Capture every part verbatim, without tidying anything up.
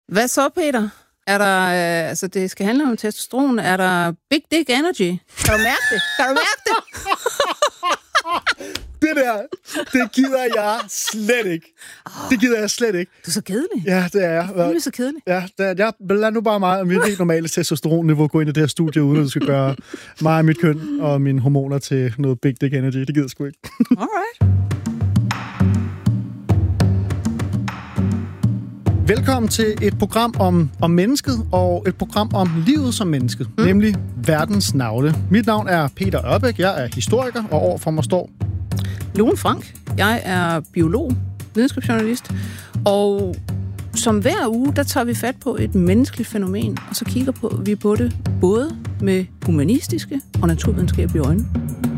Hvad så, Peter? Er der, øh, altså det skal handle om testosteron. Er der big dick energy? Kan du mærke det? Kan du mærke det? Det der, det gider jeg slet ikke. Det gider jeg slet ikke. Du er så kedelig. Ja, det er jeg. Du er så kedelig. Ja, det er, jeg lad nu bare mig og mit helt normale testosteronniveau gå ind i det her studie, uden at du skal gøre mig og mit køn og mine hormoner til noget big dick energy. Det gider jeg sgu ikke. Alright. Velkommen til et program om, om mennesket, og et program om livet som mennesket, mm. nemlig verdens navle. Mit navn er Peter Ørbæk, jeg er historiker, og overfor mig står Lone Frank. Jeg er biolog, videnskabsjournalist, og som hver uge, der tager vi fat på et menneskeligt fænomen, og så kigger på, vi på det både med humanistiske og naturvidenskabelige øjne.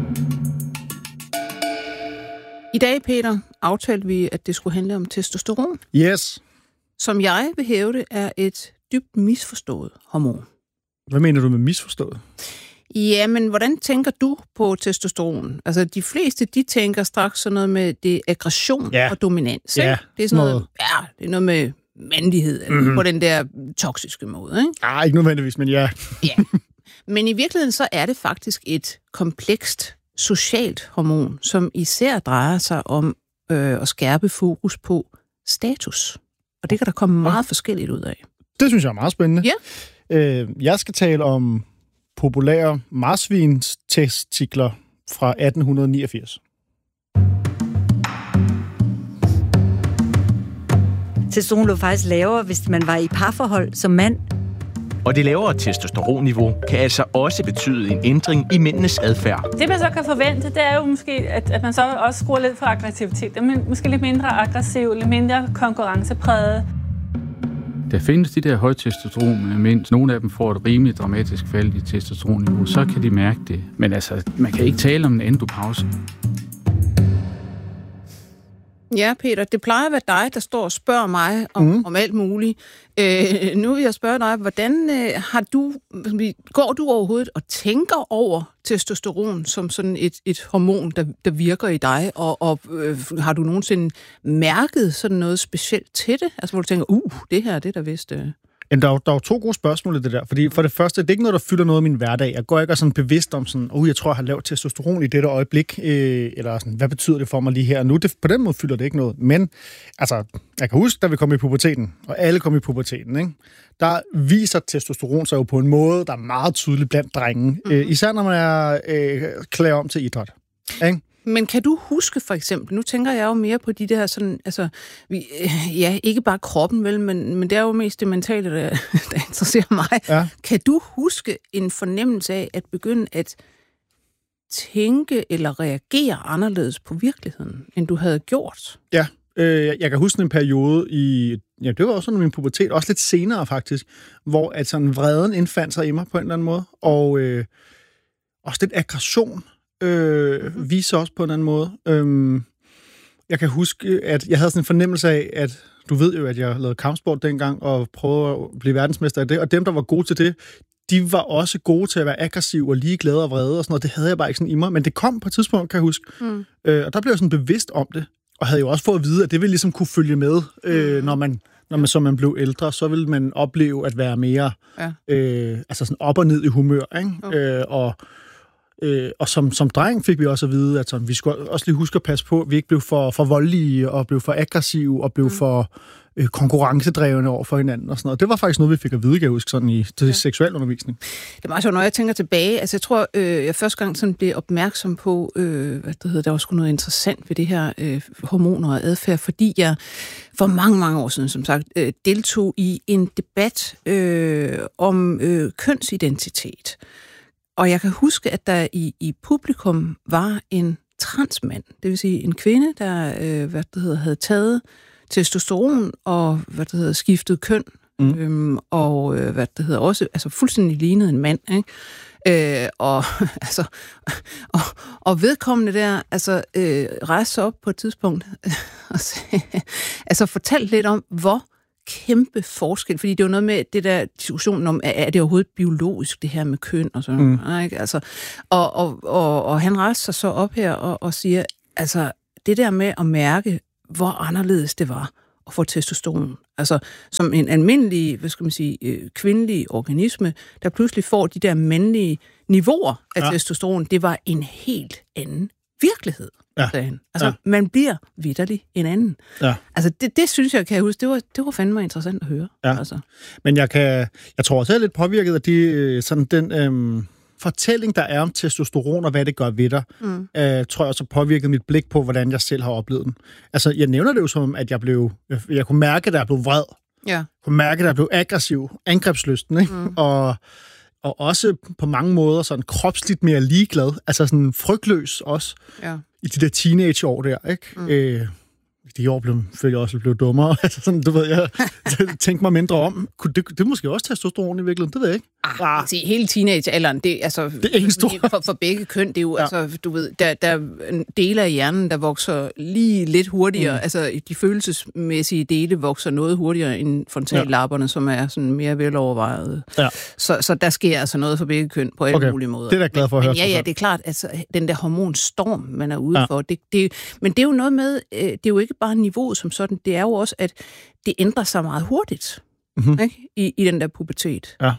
I dag, Peter, aftalte vi, at det skulle handle om testosteron. Yes. Som jeg vil hævde, er et dybt misforstået hormon. Hvad mener du med misforstået? Jamen, hvordan tænker du på testosteron? Altså, de fleste, de tænker straks sådan noget med det aggression ja. og dominans. Ja, det er sådan noget, noget, ja, det er noget med mandighed mm-hmm. på den der toksiske måde, ikke? Ah, ikke nødvendigvis, men ja. ja. Men i virkeligheden, så er det faktisk et komplekst socialt hormon, som især drejer sig om øh, at skærpe fokus på status. Og det kan der komme meget forskelligt ud af. Det synes jeg er meget spændende. Ja. Øh, jeg skal tale om populære marsvinstestikler fra atten niogfirs. Testosteron lå faktisk lavere, hvis man var i parforhold som mand. Og det lavere testosteronniveau kan altså også betyde en ændring i mændenes adfærd. Det man så kan forvente, det er jo måske, at, at man så også skruer lidt for aggressivitet. Men måske lidt mindre aggressiv, lidt mindre konkurrencepræget. Der findes de der højtestosteron mænd. Nogle af dem får et rimelig dramatisk fald i testosteronniveau. Så kan de mærke det. Men altså, man kan ikke tale om en endopause. Ja, Peter, det plejer at være dig, der står og spørger mig om, mm. om alt muligt. Øh, nu vil jeg spørge dig, hvordan øh, har du, går du overhovedet og tænker over testosteron som sådan et, et hormon, der, der virker i dig, og, og øh, har du nogensinde mærket sådan noget specielt til det? Altså, hvor du tænker, uh, det her, det er der vist... Øh... Jamen, der er, der er jo to gode spørgsmål i det der. Fordi for det første, det er ikke noget, der fylder noget af min hverdag. Jeg går ikke og sådan bevidst om sådan, oh, jeg tror, jeg har lavt testosteron i dette øjeblik, øh, eller sådan, hvad betyder det for mig lige her og nu? Det, på den måde fylder det ikke noget. Men, altså, jeg kan huske, da vi kom i puberteten, og alle kom i puberteten, ikke? Der viser testosteron sig jo på en måde, der er meget tydelig blandt drenge. Mm-hmm. Øh, især når man er øh, klar om til idræt. Ikke? Men kan du huske for eksempel, nu tænker jeg jo mere på de der sådan, altså, vi, ja, ikke bare kroppen vel, men, men det er jo mest det mentale, der, der interesserer mig. Ja. Kan du huske en fornemmelse af at begynde at tænke eller reagere anderledes på virkeligheden, end du havde gjort? Ja, øh, jeg kan huske en periode i, ja, det var også sådan min pubertet, også lidt senere faktisk, hvor at sådan vreden indfandt sig i mig på en eller anden måde, og øh, også lidt aggression. Øh, viser også på en anden måde. Øhm, jeg kan huske, at jeg havde sådan en fornemmelse af, at du ved jo, at jeg lavede kampsport dengang, og prøvede at blive verdensmester af det, og dem, der var gode til det, de var også gode til at være aggressive og ligeglade og vrede og sådan noget. Det havde jeg bare ikke sådan i mig, men det kom på et tidspunkt, kan jeg huske. Mm. Øh, og der blev jeg sådan bevidst om det, og havde jo også fået at vide, at det ville ligesom kunne følge med, øh, når man når man så man blev ældre, så ville man opleve at være mere ja. øh, altså sådan op og ned i humør, ikke? Okay. Øh, og Øh, og som, som dreng fik vi også at vide, at sådan, vi skulle også lige huske at passe på, at vi ikke blev for, for voldelige, og blev for aggressive, og blev mm. for øh, konkurrencedrevne over for hinanden, og sådan noget. Det var faktisk noget, vi fik at vide, kan jeg huske, sådan i til ja. seksuel undervisning. Det er meget sjovt, når jeg tænker tilbage. Altså, jeg tror, øh, jeg første gang sådan blev opmærksom på, øh, hvad det hedder, der var sgu noget interessant ved det her øh, hormoner og adfærd, fordi jeg for mange, mange år siden, som sagt, øh, deltog i en debat øh, om øh, kønsidentitet. Og jeg kan huske, at der i, i publikum var en transmand, det vil sige en kvinde, der øh, hvad det hedder, havde taget testosteron og hvad det hedder, skiftet køn, mm. øhm, og øh, hvad det hedder, også altså fuldstændig lignede en mand, ikke? Øh, og, altså, og, og vedkommende der altså, øh, rejste sig op på et tidspunkt og sagde, altså fortalte lidt om, hvor kæmpe forskel, fordi det er jo noget med det der diskussionen om, er det overhovedet biologisk, det her med køn og sådan mm. noget, ikke? Altså, og, og, og, og han rejser sig så op her og, og siger, altså, det der med at mærke, hvor anderledes det var, at få testosteron. Altså som en almindelig, hvad skal man sige, øh, kvindelig organisme, der pludselig får de der mandlige niveauer af ja. testosteron. Det var en helt anden virkelighed, ja. sagde han. Altså, ja. man bliver vitterlig en anden. Ja. Altså, det, det synes jeg, kan jeg huske, det var, det var fandme interessant at høre. Ja. Altså. Men jeg kan, jeg tror også, jeg er lidt påvirket af de, sådan den øhm, fortælling, der er om testosteron og hvad det gør ved dig, mm. øh, tror jeg også har påvirket mit blik på, hvordan jeg selv har oplevet den. Altså, jeg nævner det jo som, at jeg blev, jeg, jeg kunne mærke, at jeg blev vred. Ja. Jeg kunne mærke, at jeg blev aggressiv, angrebslysten, ikke? Mm. Og og også på mange måder sådan kropsligt mere ligeglad, altså sådan frygtløs også, ja. i de der teenageår der, ikke? Mm. Øh, de år blev, følte jeg også blev dummere, altså sådan, du ved, jeg tænkte mig mindre om. Det, det er måske også testosteron i virkeligheden, det ved jeg ikke. Ah, ah. Hele teenagealderen, det, altså, det er en stor... for, for begge køn, det er jo, ja. altså, du ved, der, der er dele af hjernen, der vokser lige lidt hurtigere, mm. altså de følelsesmæssige dele vokser noget hurtigere end frontallapperne, ja. som er sådan mere velovervejet. Ja. Så, så der sker altså noget for begge køn på alle okay. mulige måder. Det er jeg glad for at men, høre. Men ja, ja, det er klart, altså den der hormonstorm, man er ude ja. for, det, det, men det er jo noget med, det er jo ikke bare niveauet som sådan, det er jo også, at det ændrer sig meget hurtigt, mm-hmm. ikke? I, i den der pubertet. Ja.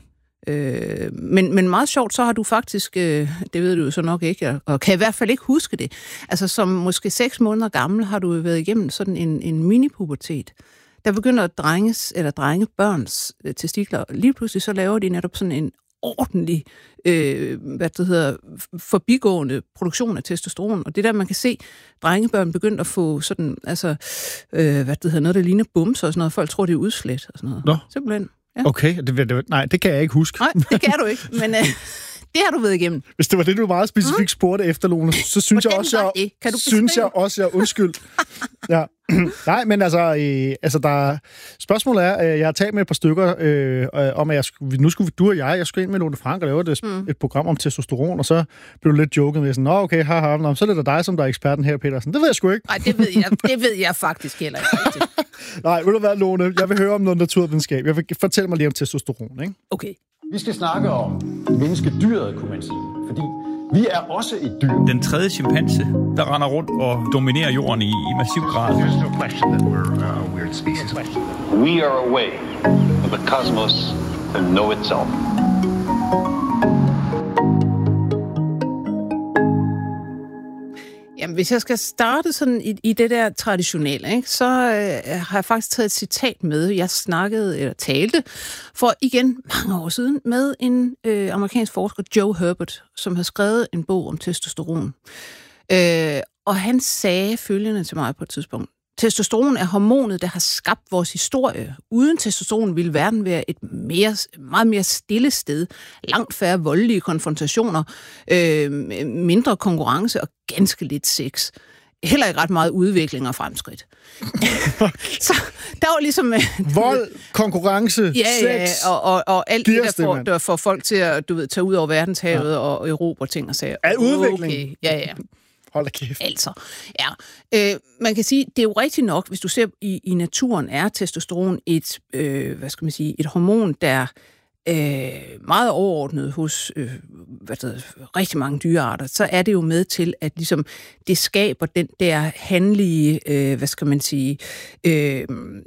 Øh, men, men meget sjovt, så har du faktisk, øh, det ved du jo så nok ikke, og kan i hvert fald ikke huske det, altså som måske seks måneder gammel har du været igennem sådan en, en mini-pubertet. Der begynder at drenges, eller drenge børns øh, testikler, lige pludselig så laver de netop sådan en ordentlig, øh, hvad det hedder, forbigående produktion af testosteron. Og det der, man kan se, drengebørn begynder at få sådan, altså, øh, hvad det hedder, noget, der ligner bumser og sådan noget. Folk tror, det er udslæt og sådan noget. Nå. Simpelthen. Ja. Okay, det, det, nej, det kan jeg ikke huske. Nej, det kan du ikke, men øh, det har du været igennem. Hvis det var det, du meget specifikt spurgte efter, Lone, så synes jeg også, jeg, kan du synes jeg også, jeg undskyld. Ja. Nej, men altså, øh, altså der, spørgsmålet er, øh, jeg har talt med et par stykker øh, om, at jeg skulle, nu skulle du og jeg, jeg skulle ind med Lone Frank og lave et, mm. et program om testosteron, og så blev du lidt joket med sådan, nå okay, haha, nå, så er det dig, som der er eksperten her, Petersen. Det ved jeg sgu ikke. Nej, det ved jeg, det ved jeg faktisk heller ikke. Nej, vil du være, Lone? Jeg vil høre om noget naturvidenskab. Jeg vil fortælle mig lige om testosteron, ikke? Okay. Vi skal snakke om menneskedyret, kunne man sige, fordi vi er også et dyr. Den tredje chimpanse, der render rundt og dominerer jorden i, i massiv grad. There's no question that we're a uh, weird species. We are a way for the cosmos to know itself. Jamen, hvis jeg skal starte sådan i, i det der traditionelle, ikke, så øh, har jeg faktisk taget et citat med. Jeg snakkede, eller talte, for igen mange år siden, med en øh, amerikansk forsker, Joe Herbert, som har skrevet en bog om testosteron. Øh, og han sagde følgende til mig på et tidspunkt. Testosteron er hormonet, der har skabt vores historie. Uden testosteron ville verden være et mere, meget mere stille sted. Langt færre voldelige konfrontationer, øh, mindre konkurrence og ganske lidt sex. Heller ikke ret meget udvikling og fremskridt. Så der var ligesom... Vold, konkurrence, ja, sex, ja, og, og, og alt det, der får, der får folk til at du ved, tage ud over verdenshavet ja. og erobre ting og sager. Al udvikling. Okay, ja, ja. Hold da kæft. Altså, ja. Øh, man kan sige, det er jo rigtigt nok, hvis du ser i, i naturen, er testosteron et, øh, hvad skal man sige, et hormon, der øh, meget overordnet hos øh, hvad det, rigtig mange dyrearter, så er det jo med til, at ligesom, det skaber den der handlige, øh, hvad skal man sige, øh,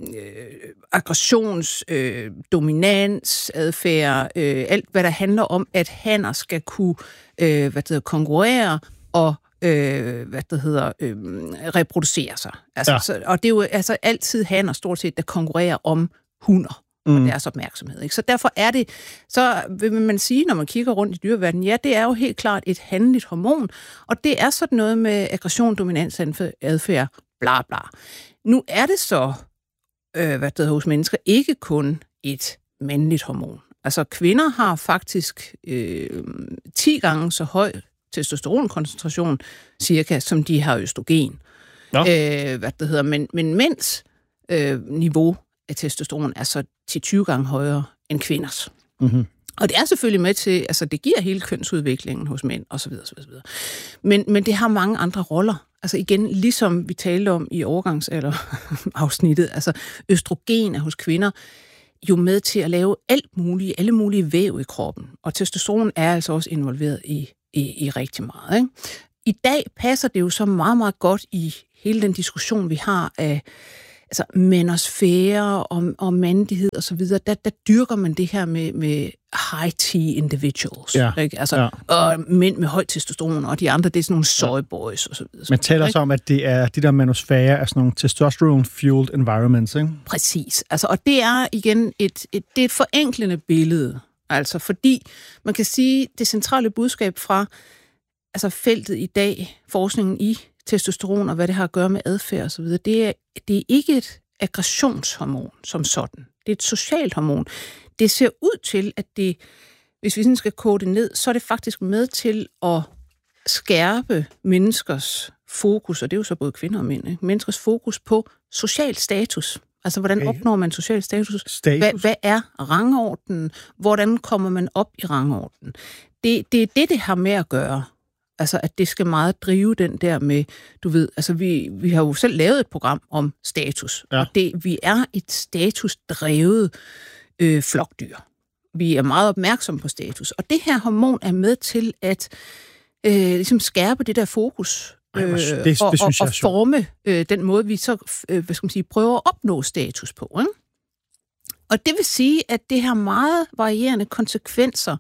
aggressions, øh, dominans, adfærd, øh, alt hvad der handler om, at hanner skal kunne øh, hvad det hedder, konkurrere og Øh, hvad det hedder, øh, reproducere sig. Altså, ja. så, og det er jo altså altid hanner stort set, der konkurrerer om hunder mm. og deres opmærksomhed. Ikke? Så derfor er det, så vil man sige, når man kigger rundt i dyreverdenen, ja, det er jo helt klart et handligt hormon, og det er sådan noget med aggression, dominans, adfærd, bla bla. Nu er det så, øh, hvad det hedder, hos mennesker, ikke kun et mandligt hormon. Altså kvinder har faktisk øh, ti gange så høj testosteronkoncentration, cirka, som de har østrogen. Ja. Øh, hvad det hedder. Men, men mænds øh, niveau af testosteron er så til tyve gange højere end kvinders. Mm-hmm. Og det er selvfølgelig med til, altså det giver hele kønsudviklingen hos mænd, osv. osv., osv. Men, men det har mange andre roller. Altså igen, ligesom vi talte om i overgangsalder-afsnittet, altså østrogen er hos kvinder jo med til at lave alt muligt, alle mulige væv i kroppen. Og testosteron er altså også involveret i I, i rigtig meget. Ikke? I dag passer det jo så meget, meget godt i hele den diskussion, vi har af, altså menosfære og, og mandighed og så videre, der, der dyrker man det her med, med high-T individuals. Ja. Ikke? Altså, ja. Og mænd med højt testosteron, og de andre, det er sådan nogle soy boys og så videre. Man taler så om, at det er de der menosfære er sådan nogle testosterone-fueled environments, ikke? Præcis. Altså, og det er igen et, et, det er et forenklende billede. Altså, fordi man kan sige, det centrale budskab fra altså feltet i dag, forskningen i testosteron og hvad det har at gøre med adfærd og så videre, det er, det er ikke et aggressionshormon som sådan. Det er et socialt hormon. Det ser ud til, at det, hvis vi sådan skal koge det ned, så er det faktisk med til at skærpe menneskers fokus, og det er jo så både kvinder og mænd, ikke? Menneskers fokus på social status. Altså, hvordan okay. opnår man social status? status? Hvad, hvad er rangordenen? Hvordan kommer man op i rangordenen? Det, det er det, det har med at gøre. Altså, at det skal meget drive den der med, du ved, altså vi, vi har jo selv lavet et program om status, ja. Og det, vi er et statusdrevet øh, flokdyr. Vi er meget opmærksomme på status, og det her hormon er med til at øh, ligesom skærpe det der fokus, øh, Ej, det, det, og, det og, og forme øh, den måde, vi så øh, hvad skal man sige, prøver at opnå status på. Ikke? Og det vil sige, at det har meget varierende konsekvenser,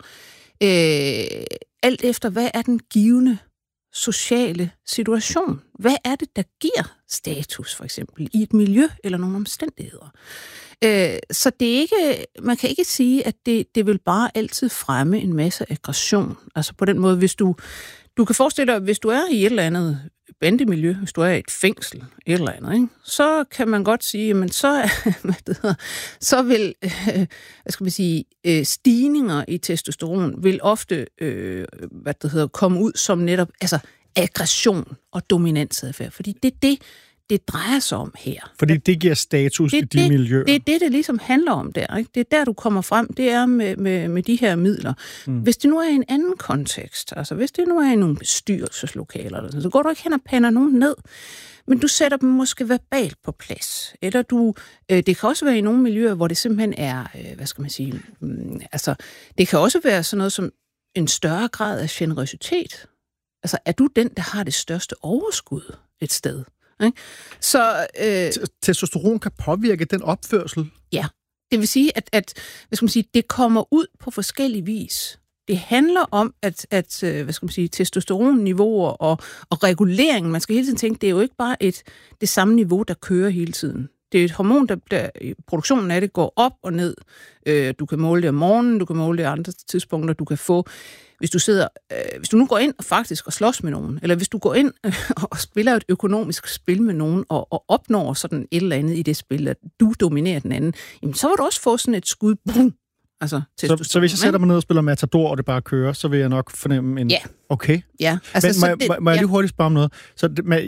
øh, alt efter, hvad er den givende sociale situation? Hvad er det, der giver status, for eksempel, i et miljø eller nogle omstændigheder? Øh, så det er ikke, man kan ikke sige, at det, det vil bare altid fremme en masse aggression. Altså på den måde, hvis du, du kan forestille dig, hvis du er i et eller andet bandemiljø, hvis du er i et fængsel, et eller andet, ikke? Så kan man godt sige, men så, hvad det hedder, så vil øh, hvad skal man sige, øh, stigninger i testosteron vil ofte øh, hvad det hedder, komme ud som netop altså aggression og dominansadfærd, fordi det er det, det drejer sig om her. Fordi det giver status det, i de det, miljøer. Det er det, det ligesom handler om der. Ikke? Det er der, du kommer frem. Det er med, med, med de her midler. Mm. Hvis det nu er i en anden kontekst, altså hvis det nu er i nogle bestyrelseslokaler, så går du ikke hen og pander nogen ned, men du sætter dem måske verbalt på plads. Eller du, øh, det kan også være i nogle miljøer, hvor det simpelthen er, øh, hvad skal man sige, mm, altså det kan også være sådan noget som en større grad af generøsitet. Altså er du den, der har det største overskud et sted? Ikke? Så øh, testosteron kan påvirke den opførsel? Ja, det vil sige, at, at hvad skal man sige, det kommer ud på forskellige vis. Det handler om, at, at hvad skal man sige, testosteronniveauer og, og reguleringen, man skal hele tiden tænke, det er jo ikke bare et, det samme niveau, der kører hele tiden. Det er et hormon, der, der produktionen af det går op og ned. Øh, du kan måle det om morgenen, du kan måle det andre tidspunkter, du kan få. Hvis du sidder, øh, hvis du nu går ind og faktisk og slås med nogen, eller hvis du går ind øh, og spiller et økonomisk spil med nogen, og, og opnår sådan et eller andet i det spil, at du dominerer den anden, jamen så vil du også få sådan et skud. Boom. Altså, så, så hvis jeg sætter mig ned og spiller Matador, og det bare kører, så vil jeg nok fornemme en... Ja. Okay. Ja. Altså, Men, så må, det, må, må jeg lige hurtigt spørge om noget? Så det, med,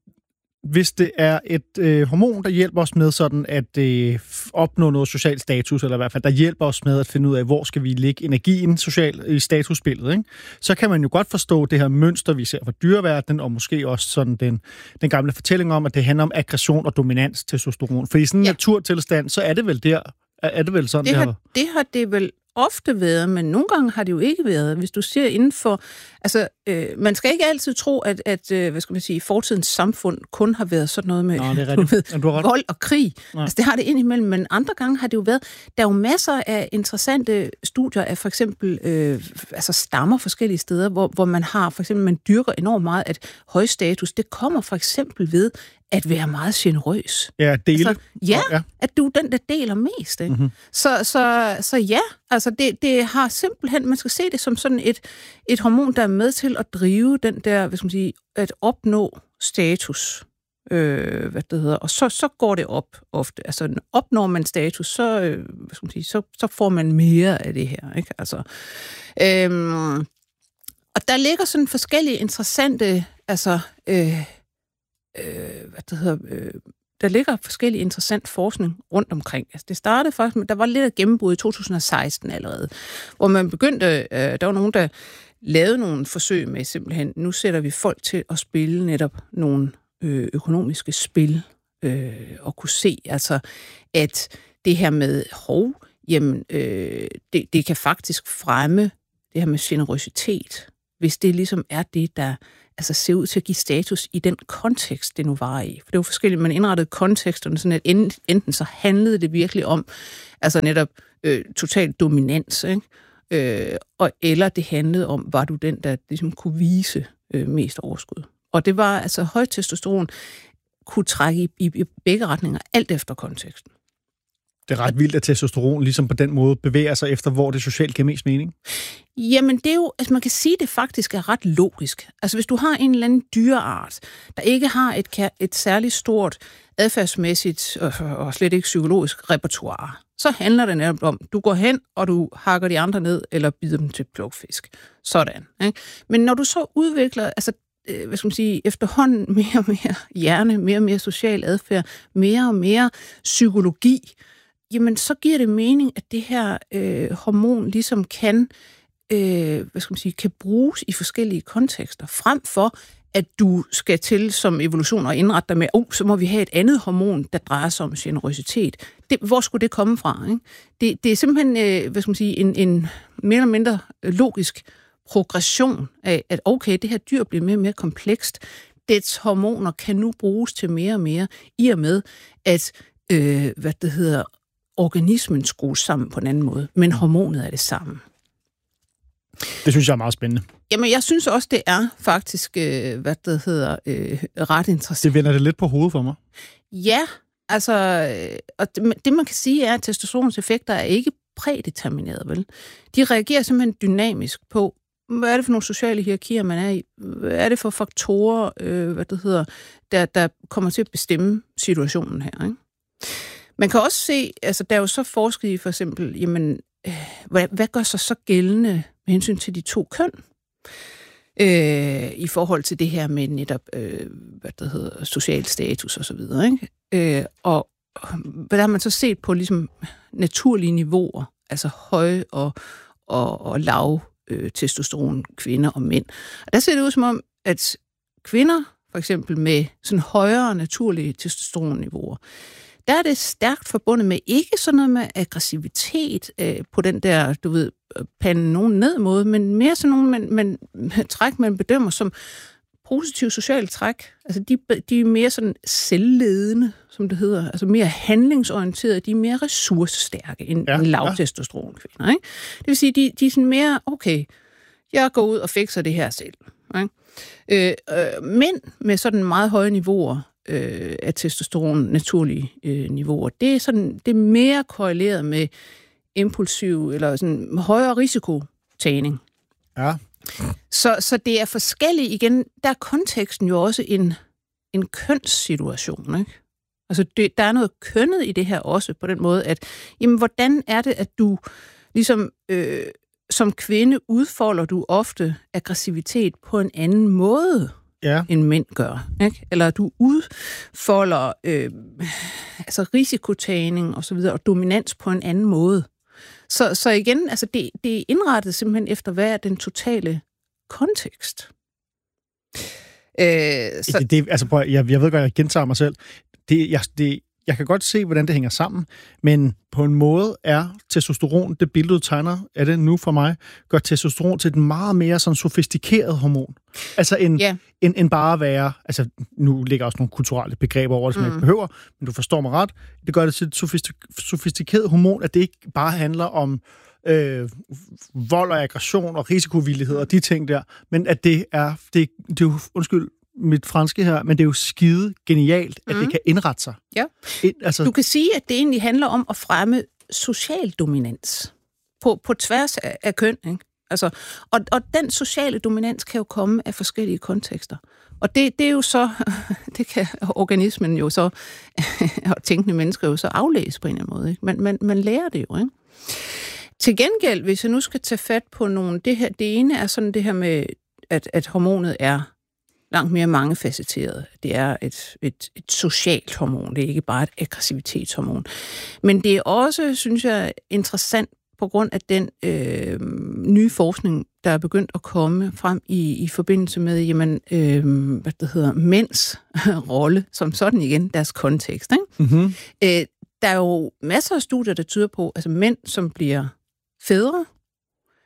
hvis det er et øh, hormon, der hjælper os med sådan at øh, opnå noget social status, eller i hvert fald, der hjælper os med at finde ud af, hvor skal vi lægge energien social, i statusbilledet, ikke? Så kan man jo godt forstå det her mønster, vi ser fra dyreverdenen, og måske også sådan den, den gamle fortælling om, at det handler om aggression og dominans testosteron. For i sådan en ja. naturtilstand, så er det vel der, er det vel sådan, det, det har, har... det har det vel ofte været, men nogle gange har det jo ikke været. Hvis du ser inden for... Altså, øh, man skal ikke altid tro, at, at øh, hvad skal man sige, fortidens samfund kun har været sådan noget med, Nå, det er du ved, du vold og krig. Nej. Altså, det har det indimellem, men andre gange har det jo været... Der er jo masser af interessante studier af for eksempel øh, altså stammer forskellige steder, hvor, hvor man har, for eksempel, man dyrker enormt meget, at høj status, det kommer for eksempel ved at være meget generøs. Ja, dele. Altså, ja, ja, at du er den, der deler mest. Ikke? Mm-hmm. Så, så, så ja, altså det, det har simpelthen, man skal se det som sådan et, et hormon, der er med til at drive den der, hvad skal man sige, at opnå status. Øh, hvad det hedder, og så, så går det op ofte. Altså opnår man status, så, øh, hvad skal man sige, så, så får man mere af det her. Ikke? Altså, øhm, og der ligger sådan forskellige interessante, altså... Øh, Øh, hvad det hedder, øh, der ligger forskellig interessant forskning rundt omkring. Altså, det startede faktisk med, der var lidt af gennembrud i to tusind og seksten allerede, hvor man begyndte, øh, der var nogen, der lavede nogle forsøg med simpelthen, nu sætter vi folk til at spille netop nogle øh, økonomiske spil, øh, og kunne se, altså, at det her med hov, jamen, øh, det, det kan faktisk fremme det her med generøsitet. hvis det ligesom er det, der altså ser ud til at give status i den kontekst, det nu var i. For det var forskelligt, man indrettede konteksterne sådan, at enten så handlede det virkelig om altså netop øh, total dominans, ikke? Øh, og, eller det handlede om, var du den, der ligesom kunne vise øh, mest overskud. Og det var altså højt testosteron kunne trække i, i, i begge retninger, alt efter konteksten. Det er ret vildt, at testosteron ligesom på den måde bevæger sig efter, hvor det socialt giver mest mening. Jamen, det er jo, altså man kan sige, at det faktisk er ret logisk. Altså, hvis du har en eller anden dyreart, der ikke har et, et særligt stort adfærdsmæssigt og, og slet ikke psykologisk repertoire, så handler det netop om, du går hen, og du hakker de andre ned, eller bider dem til plukfisk. Sådan. Ikke? Men når du så udvikler, altså, øh, hvad skal man sige, efterhånden mere og mere hjerne, mere og mere social adfærd, mere og mere psykologi, jamen så giver det mening, at det her øh, hormon ligesom kan, øh, hvad skal man sige, kan bruges i forskellige kontekster, frem for at du skal til som evolution og indrette dig med, oh, så må vi have et andet hormon, der drejer sig om generøsitet. Det, hvor skulle det komme fra? Ikke? Det, det er simpelthen, øh, hvad skal man sige, en, en mere eller mindre logisk progression af, at okay, det her dyr bliver mere og mere komplekst. Dets hormoner kan nu bruges til mere og mere, i og med, at øh, hvad det hedder, organismen skrues sammen på en anden måde, men hormonet er det samme. Det synes jeg er meget spændende. Jamen, jeg synes også, det er faktisk, øh, hvad det hedder, øh, ret interessant. Det vender det lidt på hovedet for mig. Ja, altså, øh, og det, det man kan sige er, at testosteronens effekter er ikke prædetermineret, vel? De reagerer simpelthen dynamisk på, hvad er det for nogle sociale hierarkier, man er i? Hvad er det for faktorer, øh, hvad det hedder, der, der kommer til at bestemme situationen her, ikke? Man kan også se, altså der er jo så forsket i for eksempel, jamen, øh, hvad, hvad gør sig så gældende med hensyn til de to køn? Øh, I forhold til det her med netop, øh, hvad det hedder, social status og så videre, ikke? Øh, og hvad har man så set på ligesom naturlige niveauer, altså høje og, og, og lav øh, testosteron, kvinder og mænd. Og der ser det ud som om, at kvinder, for eksempel med sådan højere naturlige testosteronniveauer, der er det stærkt forbundet med ikke sådan noget med aggressivitet øh, på den der, du ved, pande nogen ned måde, men mere sådan nogle man, man, træk, man bedømmer som positive sociale træk. Altså de, de er mere sådan selvledende, som det hedder, altså mere handlingsorienterede, de er mere ressourcestærke end, ja, end lavtestosteronkvinder, ikke? Det vil sige, de, de er sådan mere, okay, jeg går ud og fikser det her selv, ikke? Øh, øh, mænd med sådan meget høje niveauer øh, af testosteron, naturlige øh, niveauer, det er, sådan, det er mere korreleret med impulsiv eller sådan højere risikotagning. Ja. Så, så det er forskelligt. Igen, der er konteksten jo også en, en kønssituation, ikke? Altså, det, der er noget kønnet i det her også, på den måde, at, jamen, hvordan er det, at du ligesom øh, som kvinde udfolder du ofte aggressivitet på en anden måde, ja, end mænd gør, ikke? Eller du udfolder øh, altså risikotagning og så videre, og dominans på en anden måde. Så, så igen, altså det, det er indrettet simpelthen efter, hvad er den totale kontekst. Øh, så... det, det, altså, prøv, jeg, jeg ved godt, jeg gentager mig selv. Det, jeg, det, jeg kan godt se, hvordan det hænger sammen, men på en måde er testosteron, det billede, du tegner af det nu for mig, gør testosteron til et meget mere sådan sofistikeret hormon. Altså en, yeah. en, en bare at være, altså nu ligger også nogle kulturelle begreber over det, som mm. jeg ikke behøver, men du forstår mig ret. Det gør det til et sofistik- sofistikeret hormon, at det ikke bare handler om øh, vold og aggression og risikovillighed og de ting der, men at det er, det, det er jo, undskyld, mit franske her, men det er jo skide genialt, at mm. det kan indrette sig. Ja. Ind, altså... Du kan sige, at det egentlig handler om at fremme social dominans på, på tværs af, af køn, ikke? Altså, og, og den sociale dominans kan jo komme af forskellige kontekster. Og det, det er jo så, det kan organismen jo så, og tænkende mennesker jo så aflæse på en eller anden måde, ikke? Man, man, man lærer det jo, ikke? Til gengæld, hvis jeg nu skal tage fat på nogle, det her, det ene er sådan det her med, at, at hormonet er langt mere mangefacetteret. Det er et, et, et socialt hormon, det er ikke bare et aggressivitetshormon. Men det er også, synes jeg, interessant på grund af den øh, nye forskning, der er begyndt at komme frem i, i forbindelse med, jamen, øh, hvad det hedder, mænds rolle, som sådan igen, deres kontekst, ikke? Mm-hmm. Øh, der er jo masser af studier, der tyder på, altså mænd, som bliver fædre,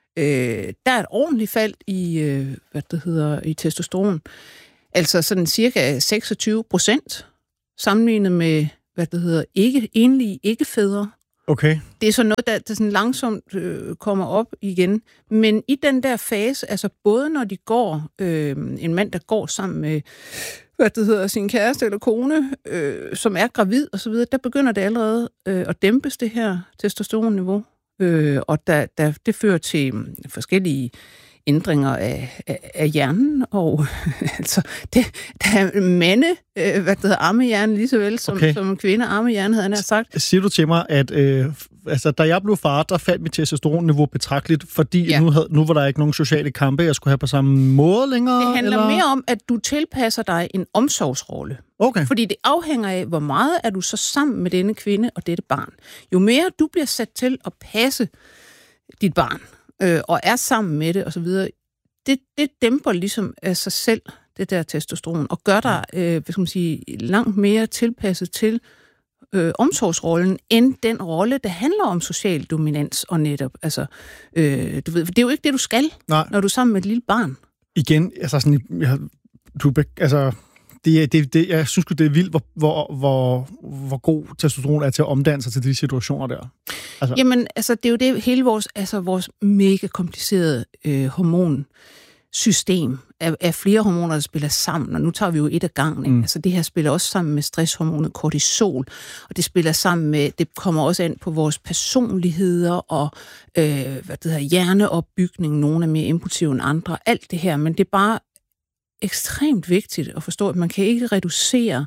øh, der er et ordentligt fald i, øh, hvad det hedder, i testosteron. Altså sådan cirka seksogtyve procent sammenlignet med, hvad det hedder, ikke, enlige ikke-fædre. Okay. Det er så noget, der, der sådan langsomt øh, kommer op igen. Men i den der fase, altså både når de går, øh, en mand, der går sammen med, hvad det hedder, sin kæreste eller kone, øh, som er gravid og så videre, der begynder det allerede øh, at dæmpes det her testosteronniveau. Øh, og der, der, det fører til forskellige ændringer af, af, af hjernen, og altså, det, der er mande, øh, hvad det hedder, armehjernen, lige så vel som, okay. som kvinde armehjernen, havde han sagt. Siger du til mig, at øh, altså, da jeg blev far, der faldt mit testosteronniveau betragteligt, fordi ja. nu, havde, nu var der ikke nogen sociale kampe, jeg skulle have på samme måde længere? Det handler eller? mere om, at du tilpasser dig en omsorgsrolle. Okay. Fordi det afhænger af, hvor meget er du så sammen med denne kvinde og dette barn. Jo mere du bliver sat til at passe dit barn, øh, og er sammen med det osv., det, det dæmper ligesom af sig selv, det der testosteron, og gør dig øh, hvad skal man sige, langt mere tilpasset til øh, omsorgsrollen, end den rolle, der handler om social dominans og netop. Altså, øh, du ved, det er jo ikke det, du skal, Nej. når du er sammen med et lille barn. Igen, altså sådan, jeg, du, altså... Det, det, det, jeg synes det er vildt, hvor, hvor, hvor, hvor god testosteron er til at omdanne sig til de situationer der. Altså. Jamen, altså, det er jo det hele vores, altså, vores mega komplicerede øh, hormonsystem af, af flere hormoner, der spiller sammen, og nu tager vi jo et af gangen. Ikke? Mm. Altså, det her spiller også sammen med stresshormonet kortisol, og det spiller sammen med, det kommer også an på vores personligheder og øh, hvad det hedder, hjerneopbygning. Nogle er mere impulsive end andre, alt det her, men det er bare ekstremt vigtigt at forstå, at man kan ikke reducere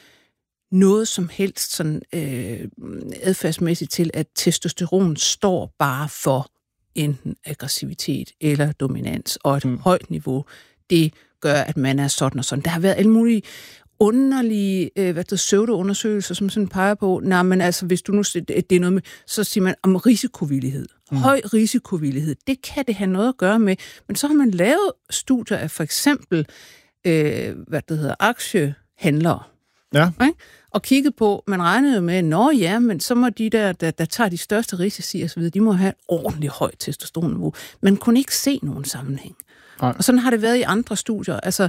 noget som helst sådan, øh, adfærdsmæssigt til, at testosteron står bare for enten aggressivitet eller dominans, og et mm. højt niveau, det gør, at man er sådan og sådan. Der har været alle mulige underlige øh, hvad det, pseudoundersøgelser, som sådan peger på, nej, men altså, hvis du nu det er noget med, så siger man om risikovillighed. Mm. Høj risikovillighed, det kan det have noget at gøre med, men så har man lavet studier af for eksempel, øh, hvad det hedder, aktiehandlere. Ja. Ikke? Og kigget på, man regnede jo med, nå ja, men så må de der, der, der tager de største risici og så videre, de må have et ordentligt højt testosteronniveau. Man kunne ikke se nogen sammenhæng. Nej. Og sådan har det været i andre studier. Altså,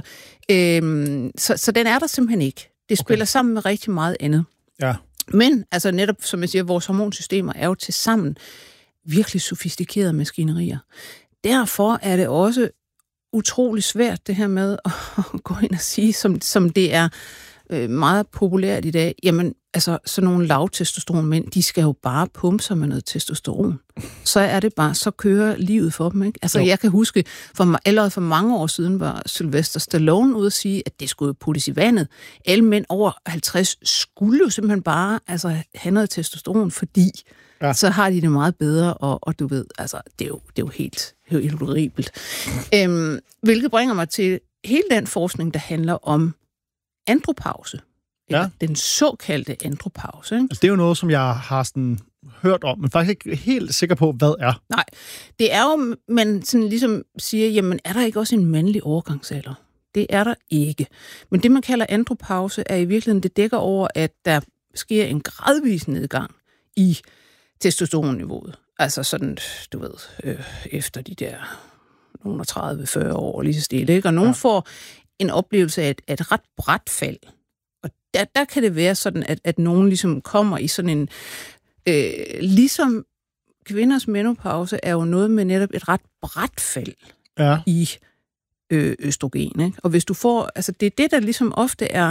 øhm, så, så den er der simpelthen ikke. Det spiller okay. sammen med rigtig meget andet. Ja. Men, altså netop, som jeg siger, vores hormonsystemer er jo til sammen virkelig sofistikerede maskinerier. Derfor er det også utrolig svært, det her med at gå ind og sige, som, som det er øh, meget populært i dag, jamen, altså, sådan nogle lavtestosteronmænd, de skal jo bare pumpe sig med noget testosteron. Så er det bare, så kører livet for dem, ikke? Altså, jo. Jeg kan huske, for, allerede for mange år siden var Sylvester Stallone ude at sige, at det skulle puttes i vandet. Alle mænd over halvtreds skulle jo simpelthen bare altså, have noget testosteron, fordi ja. så har de det meget bedre, og, og du ved, altså, det er jo, det er jo helt, helt horribelt. Øhm, hvilket bringer mig til hele den forskning, der handler om andropause. Ja. Den såkaldte andropause. Ikke? Altså, det er jo noget, som jeg har sådan hørt om, men faktisk ikke helt sikker på, hvad er. Nej, det er jo, man sådan ligesom siger, jamen er der ikke også en mandlig overgangsalder? Det er der ikke. Men det, man kalder andropause, er i virkeligheden, det dækker over, at der sker en gradvis nedgang i testosteronniveauet. Altså sådan, du ved, øh, efter de der nogle tredive til fyrre år lige så stille. Ikke? Og nogen ja. får en oplevelse af et, af et ret brat fald. Og der, der kan det være sådan, at, at nogen ligesom kommer i sådan en... Øh, ligesom kvinders menopause er jo noget med netop et ret brat fald ja. i øh, østrogen. Ikke? Og hvis du får... Altså det er det, der ligesom ofte er...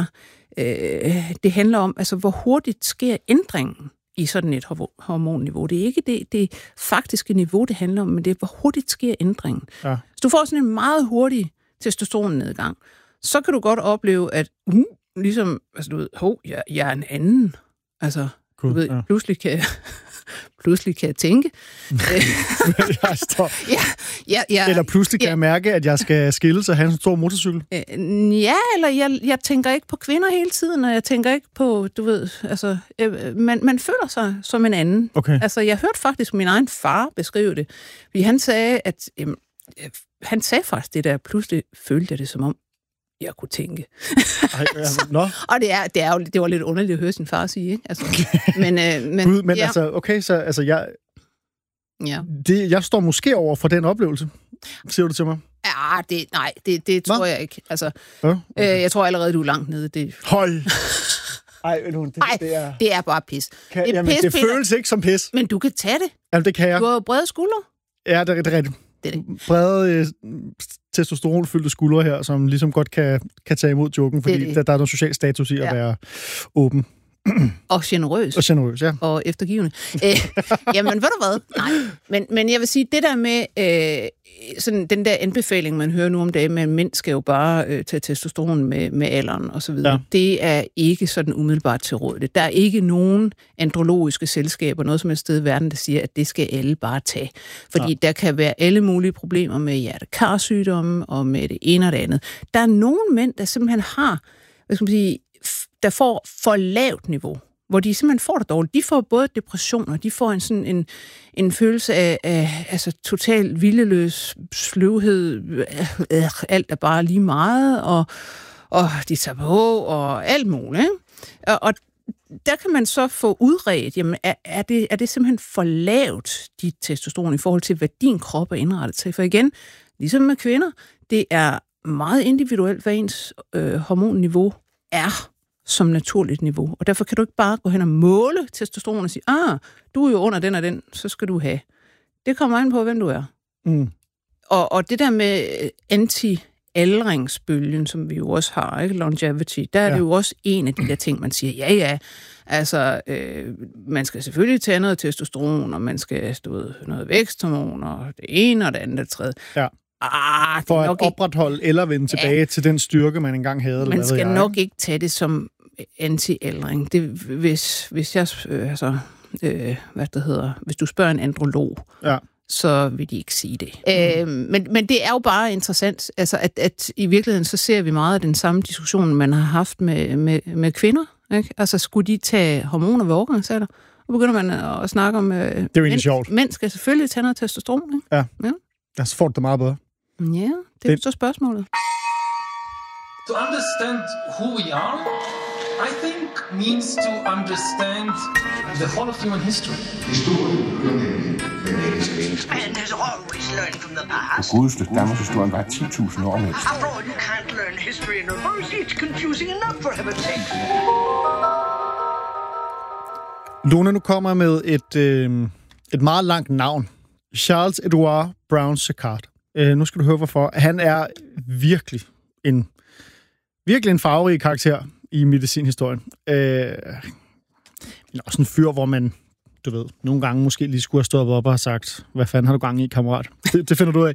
Øh, det handler om, altså hvor hurtigt sker ændringen i sådan et hormonniveau. Det er ikke det, det faktiske niveau, det handler om, men det er, hvor hurtigt sker ændringen. Ja. Hvis du får sådan en meget hurtig testosteronnedgang, så kan du godt opleve, at uh, ligesom, altså du ved, hov, jeg, jeg er en anden. Altså, cool, du ved, ja. pludselig kan jeg, pludselig kan jeg tænke. jeg står. ja, ja, ja, eller pludselig kan ja. jeg mærke, at jeg skal skilles og have en stor motorcykel. Ja, eller jeg, jeg tænker ikke på kvinder hele tiden, og jeg tænker ikke på, du ved, altså, man, man føler sig som en anden. Okay. Altså, jeg hørte faktisk min egen far beskrive det, fordi han sagde, at jamen, han sagde faktisk det der, pludselig følte jeg det som om, jeg kunne tænke. Ej, altså, no. Og det er, det er jo det var lidt underligt at høre sin far sige, ikke? Altså, men, øh, men, Gud, men ja. altså, okay, så altså, jeg, Ja. Det, jeg står måske over for den oplevelse, siger du til mig. Ja, det, nej, det, det tror Hva? jeg ikke. Altså, ja, okay. øh, jeg tror allerede, du er langt nede. Det... Hold! Ej, det, Ej, det, er... det er bare pis. Kan, det, er jamen, pis, det Peter. føles ikke som pis. Men du kan tage det. Jamen, det kan jeg. Du har jo brede skuldre. Ja, det er, det er rigtigt. Det er det. Brede øh, testosteronfyldte skuldre her, som ligesom godt kan, kan tage imod joken, fordi det det. Der, der er noget social status i ja. at være åben. Og generøs. Og generøs, ja. Og eftergivende. Æ, jamen, ved du hvad? Nej. Men, men jeg vil sige, det der med øh, sådan den der anbefaling, man hører nu om dagen, med at mænd skal jo bare øh, tage testosteron med, med alderen og så videre, ja. det er ikke sådan umiddelbart til råd. Der er ikke nogen andrologiske selskaber, noget som et sted i verden, der siger, at det skal alle bare tage. Fordi ja. der kan være alle mulige problemer med hjertekarsygdomme og med det ene og det andet. Der er nogle mænd, der simpelthen har, hvad skal man sige, der får for lavt niveau, hvor de simpelthen får det dårligt. De får både depression, og de får en, sådan en, en følelse af, af altså, total vildeløs sløvhed. Øh, alt er bare lige meget, og, og de tager på, og alt muligt. Ikke? Og, og der kan man så få udredt, jamen, er, er, det, er det simpelthen for lavt, dit testosteron, i forhold til, hvad din krop er indrettet til? For igen, ligesom med kvinder, det er meget individuelt, hvad ens øh, hormonniveau er som naturligt niveau. Og derfor kan du ikke bare gå hen og måle testosteron og sige, ah, du er jo under den og den, så skal du have. Det kommer an på, hvem du er. Mm. Og, og det der med anti-aldringsbølgen, som vi jo også har, ikke? Longevity, der er ja. det jo også en af de der ting, man siger, ja, ja, altså, øh, man skal selvfølgelig tage noget testosteron, og man skal stå noget væksthormon, og det ene og det andet og det tredje. Ja. Ah, for at ikke... opretholde eller vende tilbage ja. til den styrke, man engang havde. Man skal nok ikke tage det som anti-aldring. Det, hvis, hvis jeg, øh, altså, øh, hvad det hedder, hvis du spørger en androlog, ja. så vil de ikke sige det. Mm. Øh, men, men det er jo bare interessant, altså, at, at i virkeligheden så ser vi meget af den samme diskussion, man har haft med, med, med kvinder. Ikke? Altså, skulle de tage hormoner ved overgangsalder? Og begynder man at snakke om... Øh, det er jo egentlig mænd, sjovt. Mænd skal selvfølgelig tage noget testosteron. Ikke? Ja. ja. Ja, så får du det meget bedre. Ja, det er det... så spørgsmålet. To understand who we are, I think means to understand the whole of human history. And there's always learning from the past. Godeste Danmarkshistorien var ti tusind år med. After all, you can't learn history in reverse. It's confusing enough for heaven's sake. Lone, nu kommer jeg med et, øh, et meget langt navn. Charles Edward Brown-Séquard. Øh, nu skal du høre, hvorfor. Han er virkelig en, virkelig en farverig karakter i medicinhistorien. Øh, også en fyr, hvor man, du ved, nogle gange måske lige skulle have stået op og sagt, hvad fanden har du gang i, kammerat? Det, det finder du af.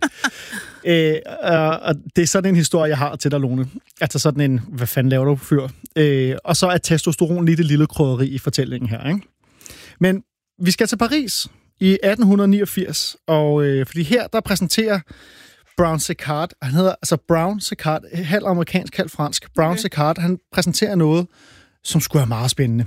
øh, og det er sådan en historie, jeg har til dig, Lone. Altså sådan en, hvad fanden laver du, fyr? Øh, og så er testosteron lige det lille krydderi i fortællingen her, ikke? Men vi skal til Paris i atten niogfirs, og øh, fordi her, der præsenterer Brown-Séquard, han hedder altså Brown-Séquard, halv amerikansk, halv fransk. Brown-Séquard, han præsenterer noget, som skulle være meget spændende.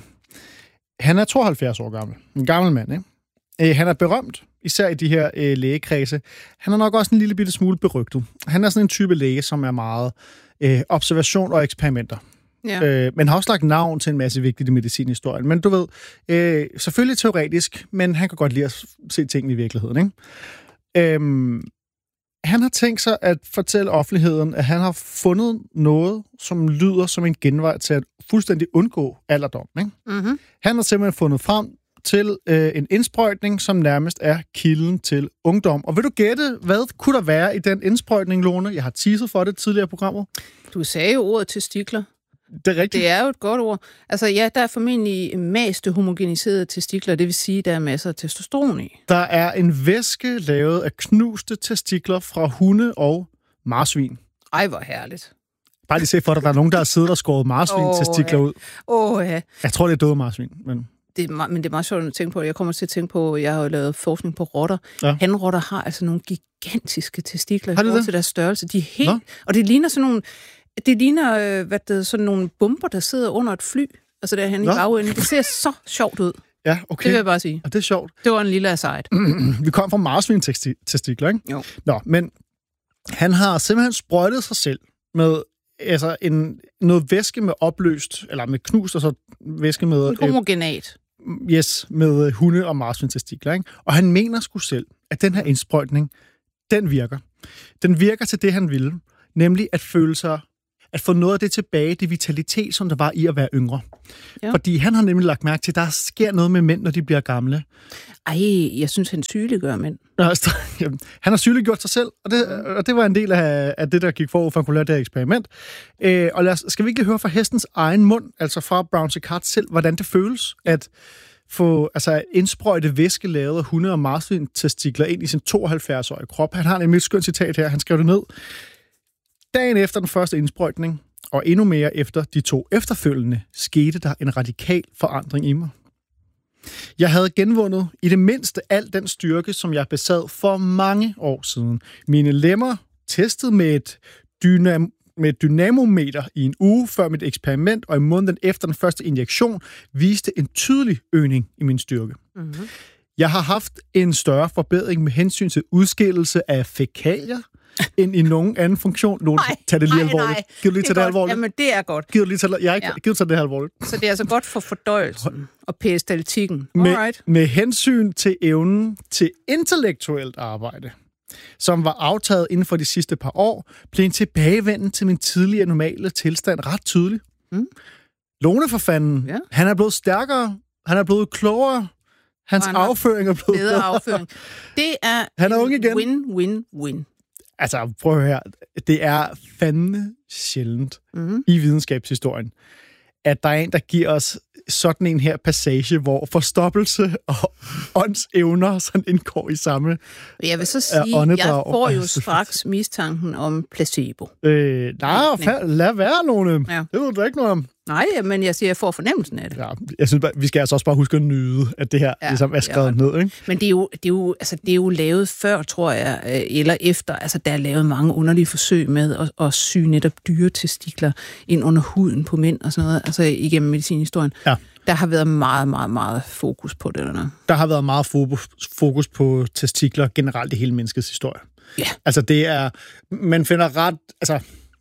Han er tooghalvfjerds år gammel. En gammel mand, ikke? Øh, han er berømt, især i de her øh, lægekredse. Han er nok også en lille bitte smule berygtet. Han er sådan en type læge, som er meget øh, observation og eksperimenter. Ja. Øh, men har også lagt navn til en masse vigtige medicinhistorien. Men du ved, øh, selvfølgelig teoretisk, men han kan godt lide at se tingene i virkeligheden, ikke? Øhm, han har tænkt sig at fortælle offentligheden, at han har fundet noget, som lyder som en genvej til at fuldstændig undgå alderdom, ikke? Mm-hmm. Han har simpelthen fundet frem til øh, en indsprøjtning, som nærmest er kilden til ungdom. Og vil du gætte, hvad kunne der være i den indsprøjtning, Lone? Jeg har teaset for det tidligere i programmet. Du sagde jo ordet testikler. Det er rigtigt. Det er jo et godt ord. Altså ja, der er formentlig maste homogeniserede testikler, det vil sige, der er masser af testosteron i. Der er en væske lavet af knuste testikler fra hunde og marsvin. Ej, hvor herligt. Bare lige se for dig, der er nogen, der har siddet og skåret marsvin-testikler oh, ud. Åh oh, ja. Jeg tror, det er døde marsvin, men... Det er, men det er meget sjovt at tænke på. Jeg kommer til at tænke på, jeg har jo lavet forskning på rotter. Ja. Hanrotter har altså nogle gigantiske testikler i forhold til deres størrelse. De er helt... Nå? Og det ligner sådan nogle... Det ligner, hvad det er, sådan nogle bomber, der sidder under et fly. Altså derhen i bagenden. Det ser så sjovt ud. Ja, okay. Det vil jeg bare sige. Og det er sjovt. Det var en lille aside. Vi kom fra marsvin-testikler, ikke? Jo. Nå, men han har simpelthen sprøjtet sig selv med altså en, noget væske med opløst, eller med knust, og så væske med... En homogenat. yes, med hunde- og marsvin-testikler, ikke? Og han mener sgu selv, at den her indsprøjtning, den virker. Den virker til det, han ville, nemlig at føle sig, at få noget af det tilbage, det vitalitet, som der var i at være yngre. Ja. Fordi han har nemlig lagt mærke til, at der sker noget med mænd, når de bliver gamle. Ej, jeg synes, han sygeliggør mænd. Han har sygeliggjort sig selv, og det, og det var en del af, af det, der gik forud for at kunne lave det her eksperiment. Øh, og lad os, skal vi ikke lige høre fra hestens egen mund, altså fra Brown Séquard selv, hvordan det føles at få altså, indsprøjte væske lavet af hunde- og marsvin-testikler ind i sin tooghalvfjerds-årige krop. Han har nemlig et skønt citat her, han skrev det ned. Dagen efter den første indsprøjtning, og endnu mere efter de to efterfølgende, skete der en radikal forandring i mig. Jeg havde genvundet i det mindste al den styrke, som jeg besad for mange år siden. Mine lemmer testet med et, dynam- med et dynamometer i en uge før mit eksperiment, og i måneden efter den første injektion, viste en tydelig øgning i min styrke. Mm-hmm. Jeg har haft en større forbedring med hensyn til udskillelse af fækalier, end i nogen anden funktion. Nogen, nej, tag det lige nej, alvorligt. Nej, Giv lige til det alvorligt. Jamen, det er godt. Giv lige til det, jeg er ikke, ja. Giv til det alvorligt. Så det er altså godt for fordøjelsen og peristaltikken. Med, med hensyn til evnen til intellektuelt arbejde, som var aftaget inden for de sidste par år, blev en tilbagevenden til min tidligere normale tilstand ret tydelig. Mm. Lone for fanden, ja. Han er blevet stærkere, han er blevet klogere, hans afføring er blevet bedre. afføring. Det er, han er ung igen. Win-win-win. Altså, prøv at høre. Det er fandme sjældent mm-hmm. i videnskabshistorien, at der er en, der giver os sådan en her passage, hvor forstoppelse og åndsevner sådan indgår i samme jeg vil så sige, at jeg får jo straks mistanken om placebo. Øh, nej, lad være, Lone. Ja. Det ved du ikke noget om. Nej, men jeg siger, jeg får fornemmelsen af det. Ja, jeg synes, vi skal altså også bare huske at nyde, at det her ja, ligesom er skrevet ja. ned. Ikke? Men det er, jo, det, er jo, altså, det er jo lavet før, tror jeg, eller efter. Altså, der er lavet mange underlige forsøg med at, at sy netop dyretestikler ind under huden på mænd og sådan noget, altså igennem medicinhistorien. Ja. Der har været meget, meget, meget fokus på det. Eller? Der har været meget fokus, fokus på testikler generelt i hele menneskets historie. Ja. Altså, det er... Man finder ret... Altså,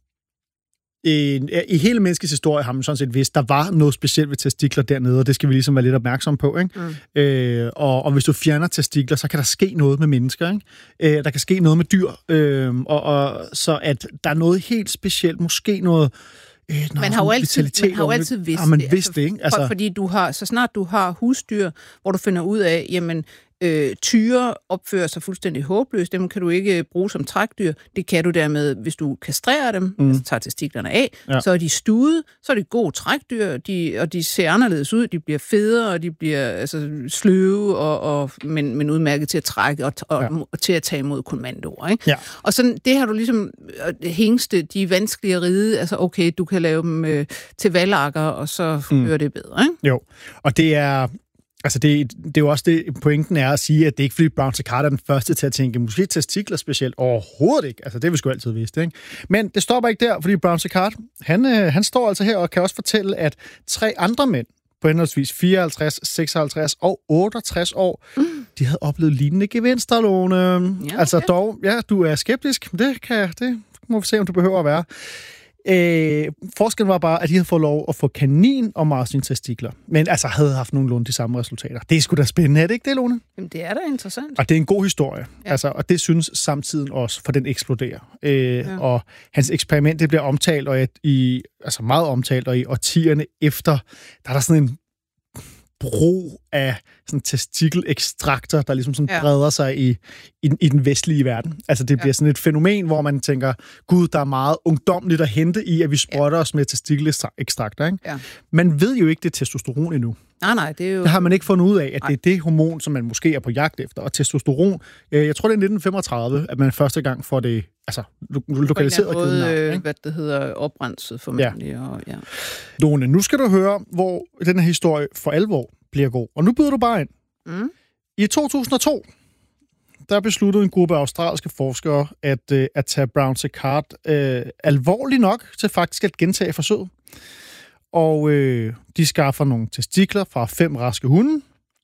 I, I hele menneskets historie har man sådan set vidst, der var noget specielt ved testikler dernede, og det skal vi ligesom være lidt opmærksom på. Ikke? Mm. Øh, og, og hvis du fjerner testikler, så kan der ske noget med mennesker. Ikke? Øh, der kan ske noget med dyr. Øh, og, og, så at der er noget helt specielt, måske noget... Øh, man har jo altid, man har jo altid vidst ja, man det. Vidste, ikke? Altså, for, fordi du har, så snart du har husdyr, hvor du finder ud af, jamen, øh, tyre opfører sig fuldstændig håbløst, dem kan du ikke bruge som trækdyr. Det kan du dermed, hvis du kastrerer dem, mm. altså tager testiklerne af, ja. Så er de stuede, så er de gode trækdyr, de, og de ser anderledes ud, de bliver federe, og de bliver altså, sløve, og, og, men, men udmærket til at trække, og, og, ja. og til at tage imod kommandoer. Ikke? Ja. Og sådan, det har du ligesom, hængste, de er vanskelige at ride, altså okay, du kan lave dem øh, til valakker, og så mm. hører det bedre. Ikke? Jo, og det er... Altså, det, det er jo også det, pointen er at sige, at det er ikke fordi Brown Séquard er den første til at tænke, måske testikler specielt. Overhovedet ikke. Altså, det har vi sgu altid vidst, ikke? Men det stopper ikke der, fordi Brown Séquard, han, øh, han står altså her og kan også fortælle, at tre andre mænd på henholdsvis fireoghalvtreds, seksoghalvtreds og otteogtres år, mm. de havde oplevet lignende gevinster, Lone. Ja, okay. Altså dog, ja, du er skeptisk. Det kan det må vi se, om du behøver at være. Øh, forskellen var bare, at de havde fået lov at få kanin og marsvin-testikler, men altså havde haft nogenlunde de samme resultater. Det er sgu da spændende, er det ikke det, Lone? Jamen, det er da interessant. Og det er en god historie, ja. Altså, og det synes samtiden også, for den eksploderer. Øh, ja. Og hans eksperiment, det bliver omtalt, og i, altså meget omtalt, og i årtierne efter, der er der sådan en brug af sådan testikelekstrakter, der ligesom sådan ja. breder sig i, i, i den vestlige verden. Altså det bliver ja. sådan et fænomen, hvor man tænker, gud, der er meget ungdomligt at hente i, at vi sprøjter ja. os med testikelekstrakter. Ikke? Ja. Man ved jo ikke, det er testosteron endnu. Nej, nej, det er jo... Det har man ikke fundet ud af, at nej. det er det hormon, som man måske er på jagt efter. Og testosteron, øh, jeg tror, det er nitten femogtredive, at man første gang får det altså, lo- lokaliseret på en måde, øh, hvad det hedder, oprenset formentlig. Ja. Og, ja. Lone, nu skal du høre, hvor den her historie for alvor bliver god. Og nu byder du bare ind. Mm. I to tusind og to, der besluttede en gruppe australske forskere at, øh, at tage Brown Séquard øh, alvorligt nok til faktisk at gentage forsøget. Og øh, de skaffer nogle testikler fra fem raske hunde.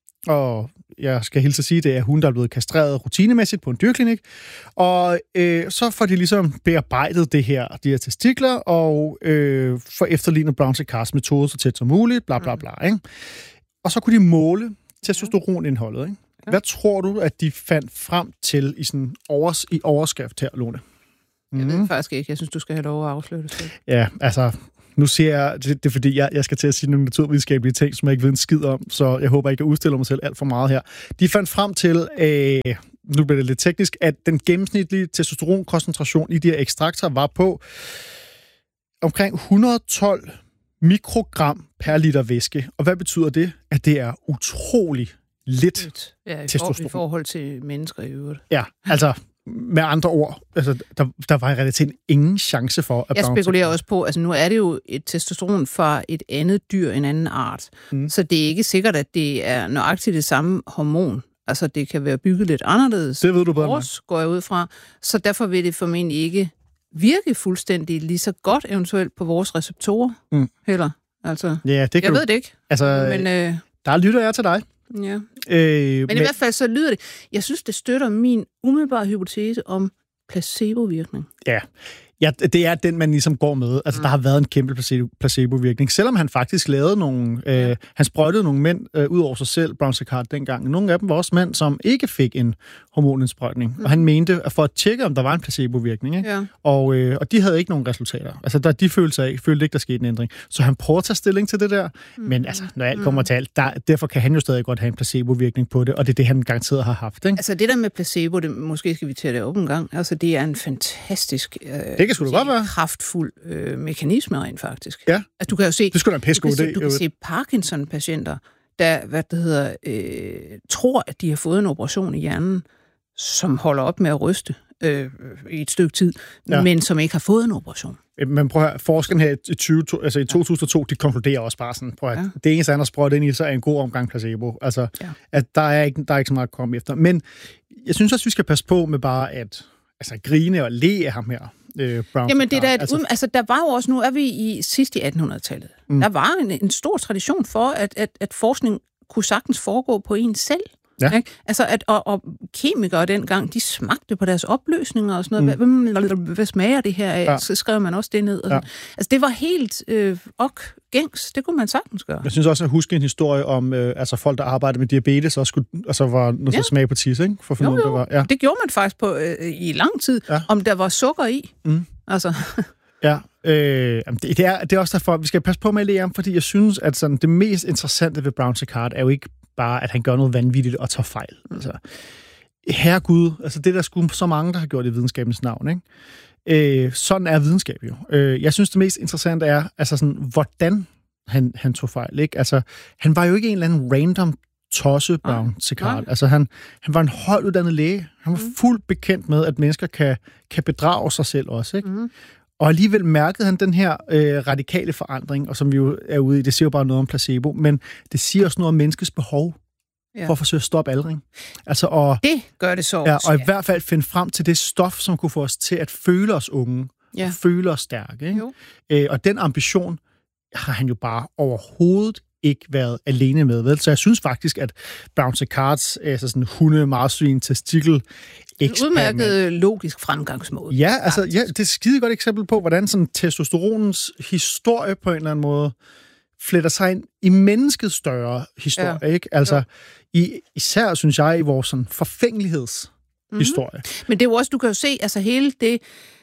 Og jeg skal hilse at sige, at det er hunde, der er blevet kastreret rutinemæssigt på en dyrklinik. Og øh, så får de ligesom bearbejdet det her, de her testikler, og øh, får efterlignet Brown Séquards metode så tæt som muligt, bla bla bla. Ikke? og så kunne de måle testosteronindholdet, ikke? Ja. Hvad tror du, at de fandt frem til i, sådan overs, i overskrift her, Lone? Jeg ved faktisk ikke. Jeg synes, du skal have lov at afsløre det selv. Ja, altså, nu siger jeg, det, det er fordi, jeg, jeg skal til at sige nogle naturvidenskabelige ting, som jeg ikke ved en skid om, så jeg håber, jeg kan udstille mig selv alt for meget her. De fandt frem til, øh, nu bliver det lidt teknisk, at den gennemsnitlige testosteronkoncentration i de her ekstrakter var på omkring et hundrede og tolv mikrogram per liter væske. Og hvad betyder det? At det er utrolig lidt ja, i testosteron. I forhold til mennesker i øvrigt. Ja, altså med andre ord, altså, der, der var i realiteten ingen chance for at Jeg spekulerer også på, altså nu er det jo et testosteron fra et andet dyr, en anden art. Mm. Så det er ikke sikkert, at det er nøjagtigt det samme hormon. Altså det kan være bygget lidt anderledes. Det ved du bedre. Vores går jeg ud fra. Så derfor vil det formentlig ikke virke fuldstændig lige så godt eventuelt på vores receptorer mm. heller. Altså, ja, det kan jeg du... ved det ikke. Altså, men, øh... der lytter jeg til dig. Ja. Øh, men, men i hvert fald så lyder det. Jeg synes, det støtter min umiddelbare hypotese om placebovirkning. Ja. Ja, det er den, man ligesom går med. Altså, mm. der har været en kæmpe placebovirkning. Selvom han faktisk lavede nogle... Øh, han sprøjtede nogle mænd øh, ud over sig selv, Brown-Séquard, dengang. Nogle af dem var også mænd, som ikke fik en hormonindsprøjtning. Mm. Og han mente, at for at tjekke, om der var en placebovirkning. Ikke? Ja. Og, øh, og de havde ikke nogen resultater. Altså, der, de følte sig ikke, følte ikke, der skete en ændring. Så han prøvede at tage stilling til det der. Mm. Men altså, når alt kommer til alt, der, derfor kan han jo stadig godt have en placebovirkning på det. Og det er det, han garanteret har haft. Ikke? Altså, det der med placebo, det, måske skal vi tage det op en gang. Altså, det er en fantastisk... Øh, det kan sgu da godt være. Kraftfuld øh, mekanisme rent faktisk. Ja. Altså, du kan jo se... Det skulle da en pisse god idé. Du kan se Parkinson-patienter, der, hvad det hedder, øh, tror, at de har fået en operation i hjernen, som holder op med at ryste øh, i et stykke tid, ja. Men som ikke har fået en operation. Men prøv at høre, forskerne her i, tyve, altså i to tusind og to, de konkluderer også bare sådan, prøv at ja. Det eneste, han har sprøjtet ind i, så er en god omgang placebo. Altså, ja. At der er, ikke, der er ikke så meget at komme efter. Men jeg synes også, vi skal passe på med bare at altså, grine og le af ham her. Øh, Jamen, det er da et, altså, altså, der var jo også, nu er vi i sidst i attenhundredetallet. Mm. Der var en, en stor tradition for, at, at, at forskning kunne sagtens foregå på en selv. Ja. Ikke? Altså, at, og, og kemikere dengang, de smagte på deres opløsninger og sådan noget. Mm. Hvad, hvad smager det her af? Ja. Så skrev man også det ned. Og ja. Altså, det var helt øh, ok gængs. Det kunne man sagtens gøre. Jeg synes også, at huske en historie om øh, altså folk, der arbejdede med diabetes, og skulle, altså var noget ja. så smag på tis, ikke? For at jo, jo. Det, var, ja. det gjorde man faktisk på, øh, i lang tid, ja. Om der var sukker i. Mm. Altså... Ja, øh, det, det, er, det er også derfor, vi skal passe på med at lære ham, fordi jeg synes, at sådan, det mest interessante ved Brown-Séquard er jo ikke bare, at han gør noget vanvittigt og tager fejl. Altså, herregud, altså det der sgu så mange, der har gjort i videnskabens navn, ikke? Øh, sådan er videnskab jo. Øh, jeg synes, det mest interessante er, altså sådan, hvordan han, han tog fejl, ikke? Altså, han var jo ikke en eller anden random tosse Brown-Séquard. Altså, han, han var en højtuddannet læge. Han var mm. fuldt bekendt med, at mennesker kan, kan bedrage sig selv også, ikke? Mm. Og alligevel mærkede han den her øh, radikale forandring, og som vi jo er ude i, det siger jo bare noget om placebo, men det siger også noget om menneskets behov ja. For at forsøge at stoppe aldring. Altså, og, det gør det så ja, også, og ja. i hvert fald finde frem til det stof, som kunne få os til at føle os unge, ja. Og føle os stærke. Ikke? Øh, og den ambition har han jo bare overhovedet ikke været alene med. Vel? Så jeg synes faktisk, at Brown-Séquards altså sådan hunde-marsvin testikel en udmærket logisk fremgangsmåde. Ja, altså, ja, det er et skide godt eksempel på, hvordan sådan testosteronens historie på en eller anden måde fletter sig ind i menneskets større historie. Ja. Ikke? Altså, i, især, synes jeg, i vores sådan, forfængelighedshistorie. Mm-hmm. Men det er jo også, du kan jo se, altså hele det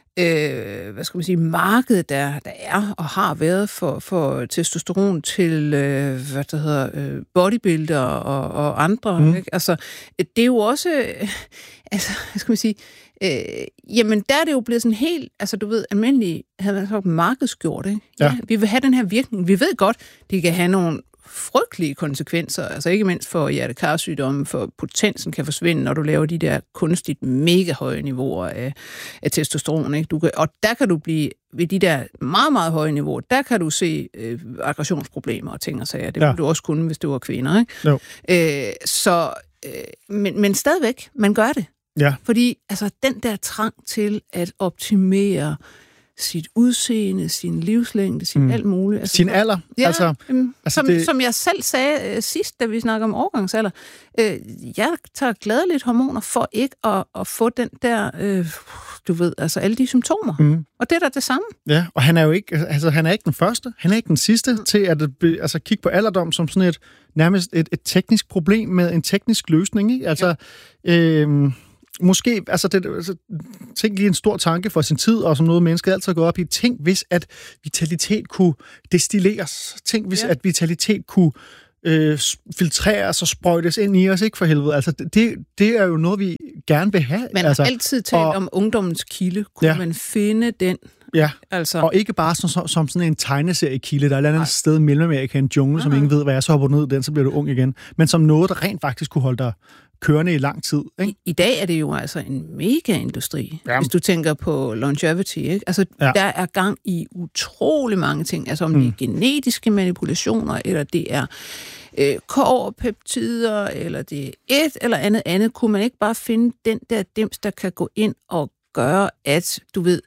Øh, hvad skal man sige, marked, der, der er og har været for, for testosteron til, øh, hvad der hedder, øh, bodybuilder og, og andre. Mm. Ikke? Altså, det er jo også, øh, altså, hvad skal man sige, øh, jamen, der er det jo blevet sådan helt, altså, du ved, almindelig, havde man sagt, markedsgjort, ikke? Ja. Ja, vi vil have den her virkning. Vi ved godt, det kan have nogle frygtelige konsekvenser, altså ikke mindst for hjertekarsygdomme, for potensen kan forsvinde, når du laver de der kunstigt mega høje niveauer af, af testosteron. Ikke? Du kan, og der kan du blive, ved de der meget, meget høje niveauer, der kan du se øh, aggressionsproblemer og ting og sager. Det ja. Ville du også kunne, hvis du var kvinder. Ikke? Jo. Øh, så, øh, men, men stadigvæk, man gør det. Ja. Fordi altså, den der trang til at optimere sit udseende, sin livslængde, sin mm. alt muligt. Altså, sin alder? Ja, altså, øhm, altså som, det... som jeg selv sagde øh, sidst, da vi snakkede om overgangsalder. Øh, jeg tager gladeligt hormoner for ikke at, at få den der, øh, du ved, altså alle de symptomer. Mm. Og det er da det samme. Ja, og han er jo ikke, altså han er ikke den første, han er ikke den sidste mm. til at altså, kigge på alderdom som sådan et, nærmest et, et teknisk problem med en teknisk løsning, ikke? Altså, ja. øh, Måske, altså, det, altså, tænk lige en stor tanke for sin tid, og som noget menneske altid går op i. Tænk, hvis at vitalitet kunne destilleres. Tænk, hvis ja. at vitalitet kunne øh, filtreres og sprøjtes ind i os, ikke for helvede. Altså, det, det er jo noget, vi gerne vil have. Man altså, har altid talt og, om ungdommens kilde. Kunne ja. man finde den? Ja, altså. Og ikke bare som, som, som sådan en tegneseriekilde, der er et eller andet sted i Mellemamerika, en jungle, som ingen ved, hvad er, så hopper du ned i den, så bliver du ung igen. Men som noget, der rent faktisk kunne holde dig kørende i lang tid. Ikke? I, I dag er det jo altså en mega-industri, ja. hvis du tænker på longevity. Ikke? Altså, ja. der er gang i utrolig mange ting. Altså om mm. det er genetiske manipulationer, eller det er øh, kobberpeptider, eller det er et eller andet andet. Kunne man ikke bare finde den der dims, der kan gå ind og gøre, at, du ved,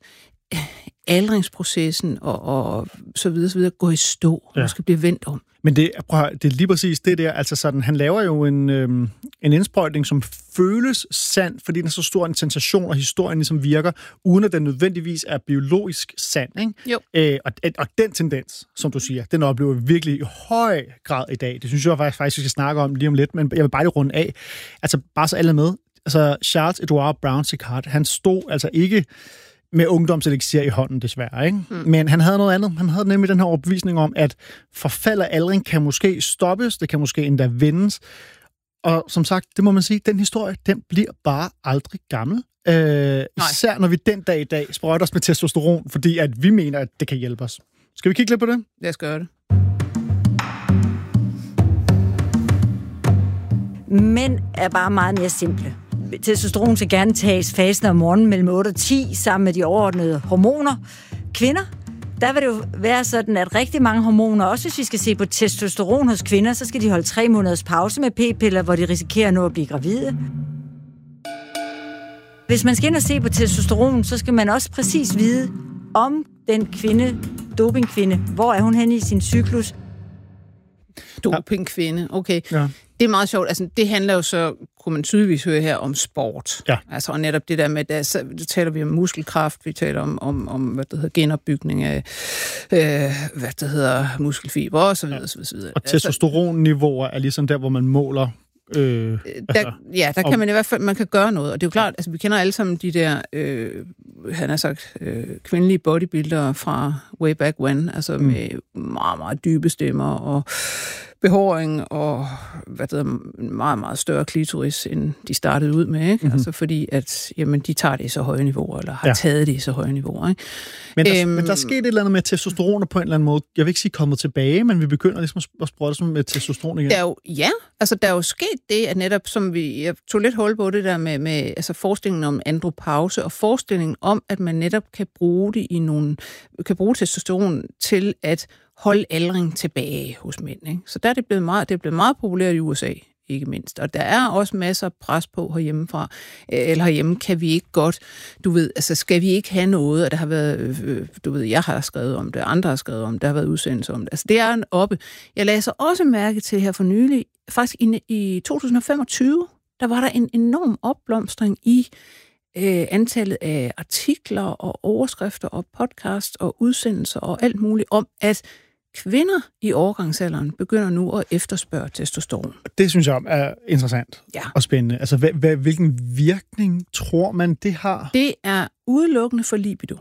aldringsprocessen og, og så videre, så videre går i stå, ja. og skal blive vendt om. Men det, prøv, det er lige præcis det der, altså sådan, han laver jo en, øhm, en indsprøjtning, som føles sand, fordi den er så stor en sensation, og historien ligesom virker, uden at den nødvendigvis er biologisk sand, ikke? Jo. Æ, og, og den tendens, som du siger, den oplever virkelig i høj grad i dag. Det synes jeg faktisk, faktisk vi skal snakke om lige om lidt, men jeg vil bare lige runde af. Altså, bare så alle med. Altså, Charles Edward Brown-Séquard, han stod altså ikke med ungdomselixir i hånden, desværre, ikke? Mm. Men han havde noget andet. Han havde nemlig den her overbevisning om, at forfald af aldring kan måske stoppes, det kan måske endda vendes. Og som sagt, det må man sige, den historie, den bliver bare aldrig gammel. Øh, især når vi den dag i dag sprøjter os med testosteron, fordi at vi mener, at det kan hjælpe os. Skal vi kigge lidt på det? Lad os gøre det. Mænd er bare meget mere simple. Testosteron skal gerne tages fasen om morgenen mellem otte og ti sammen med de overordnede hormoner. Kvinder, der vil det jo være sådan, at rigtig mange hormoner, også hvis vi skal se på testosteron hos kvinder, så skal de holde tre måneders pause med p-piller, hvor de risikerer nu at blive gravide. Hvis man skal ind og se på testosteron, så skal man også præcis vide, om den kvinde, dopingkvinde, hvor er hun henne i sin cyklus? Dopingkvinde, okay. Ja. Det er meget sjovt. Altså, det handler jo så, kunne man tydeligvis høre her, om sport. Ja. Altså, og netop det der med, der, så taler vi om muskelkraft, vi taler om, om, om hvad det hedder, genopbygning af, øh, hvad det hedder, muskelfiber og så videre, ja. så videre. Og testosteronniveauer er ligesom der, hvor man måler. Øh, der, altså, ja, der kan man i hvert fald, man kan gøre noget. Og det er jo klart, altså, vi kender alle sammen de der, øh, han har sagt, øh, kvindelige bodybuildere fra way back when, altså mm. med meget, meget dybe stemmer og behåring og hvad det hedder, en meget, meget større klitoris, end de startede ud med, ikke? Mm-hmm. Altså fordi, at jamen, de tager det i så høje niveauer, eller har ja. taget det i så høje niveauer, ikke? Men der, æm... men der skete et eller andet med testosteron på en eller anden måde. Jeg vil ikke sige kommet tilbage, men vi begynder ligesom at sprøjte som med testosteron igen. Der er jo, ja, altså der er jo sket det, at netop som vi, jeg tog lidt hold på det der med, med altså forestillingen om andropause, og forestillingen om, at man netop kan bruge det i nogle, kan bruge testosteron til at holde aldring tilbage hos mænd. Ikke? Så der er det blevet meget, det er blevet meget populært i U S A, ikke mindst. Og der er også masser af pres på herhjemmefra. Eller herhjemme kan vi ikke godt, du ved, altså skal vi ikke have noget, og der har været, øh, du ved, jeg har skrevet om det, andre har skrevet om det, der har været udsendelser om det. Altså det er en oppe. Jeg lagde så også mærke til her for nylig, faktisk i, i to tusind femogtyve, der var der en enorm opblomstring i øh, antallet af artikler og overskrifter og podcast og udsendelser og alt muligt om, at kvinder i overgangsalderen begynder nu at efterspørge testosteron. Det synes jeg er interessant ja. og spændende. Altså, hvad, hvad, hvilken virkning tror man, det har? Det er udelukkende for libido.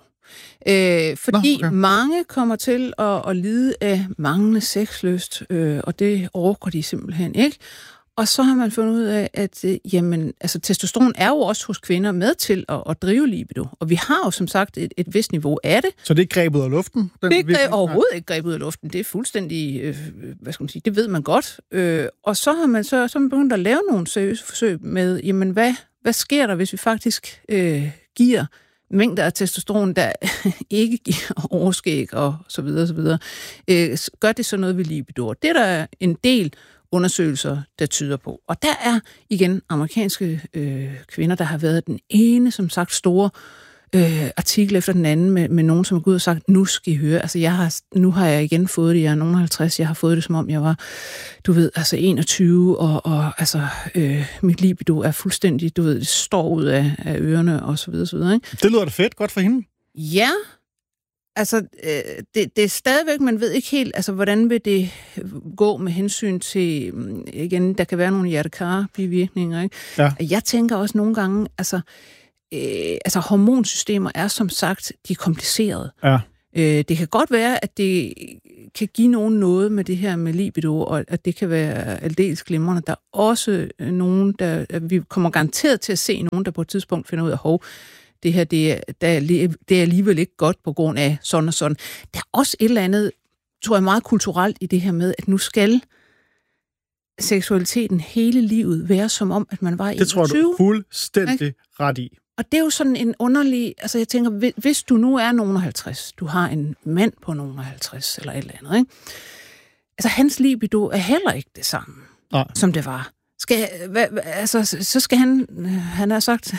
Øh, fordi Nå, okay. mange kommer til at, at lide af manglende sexlyst, øh, og det orker de simpelthen ikke. Og så har man fundet ud af, at øh, jamen, altså, testosteron er jo også hos kvinder med til at, at drive libido. Og vi har jo som sagt et, et vist niveau af det. Så det er ikke grebet af luften? Den det er greb, overhovedet ikke grebet af luften. Det er fuldstændig, øh, hvad skal man sige, det ved man godt. Øh, og så har man så, så har man begyndt at lave nogle seriøse forsøg med, jamen hvad, hvad sker der, hvis vi faktisk øh, giver mængder af testosteron, der ikke giver overskæg og så videre, så videre. Øh, gør det så noget ved libido? Det er der en del undersøgelser, der tyder på. Og der er igen amerikanske øh, kvinder, der har været den ene, som sagt, store øh, artikel efter den anden med, med nogen, som er gået og sagt, nu skal I høre, altså jeg har, nu har jeg igen fået det, jeg er nogen halvtreds, jeg har fået det, som om jeg var, du ved, altså enogtyve, og, og altså øh, mit libido er fuldstændig, du ved, det står ud af, af ørerne, og så videre, så videre, ikke? Det lyder da fedt, godt for hende. Ja, altså øh, det, det er stadigvæk, man ved ikke helt, altså hvordan vil det gå med hensyn til, igen, der kan være nogle hjertekar-bivirkninger, ikke? Ja. Jeg tænker også nogle gange, altså, øh, altså hormonsystemer er som sagt, de er komplicerede. Ja. Øh, det kan godt være, at det kan give nogen noget med det her med libido, og at det kan være aldeles glimrende. Der er også nogen, der, vi kommer garanteret til at se nogen, der på et tidspunkt finder ud af, hov, det her, det er, det er alligevel ikke godt på grund af sådan og sådan. Der er også et eller andet, tror jeg, meget kulturelt i det her med, at nu skal seksualiteten hele livet være som om, at man var enogtyve. Det tror du fuldstændig ikke? Ret i. Og det er jo sådan en underlig, altså jeg tænker, hvis du nu er nogen halvtreds, du har en mand på nogen halvtreds eller et eller andet, ikke? Altså hans libido er heller ikke det samme, Nej. som det var. Skal, hvad, altså, så skal han, han har sagt,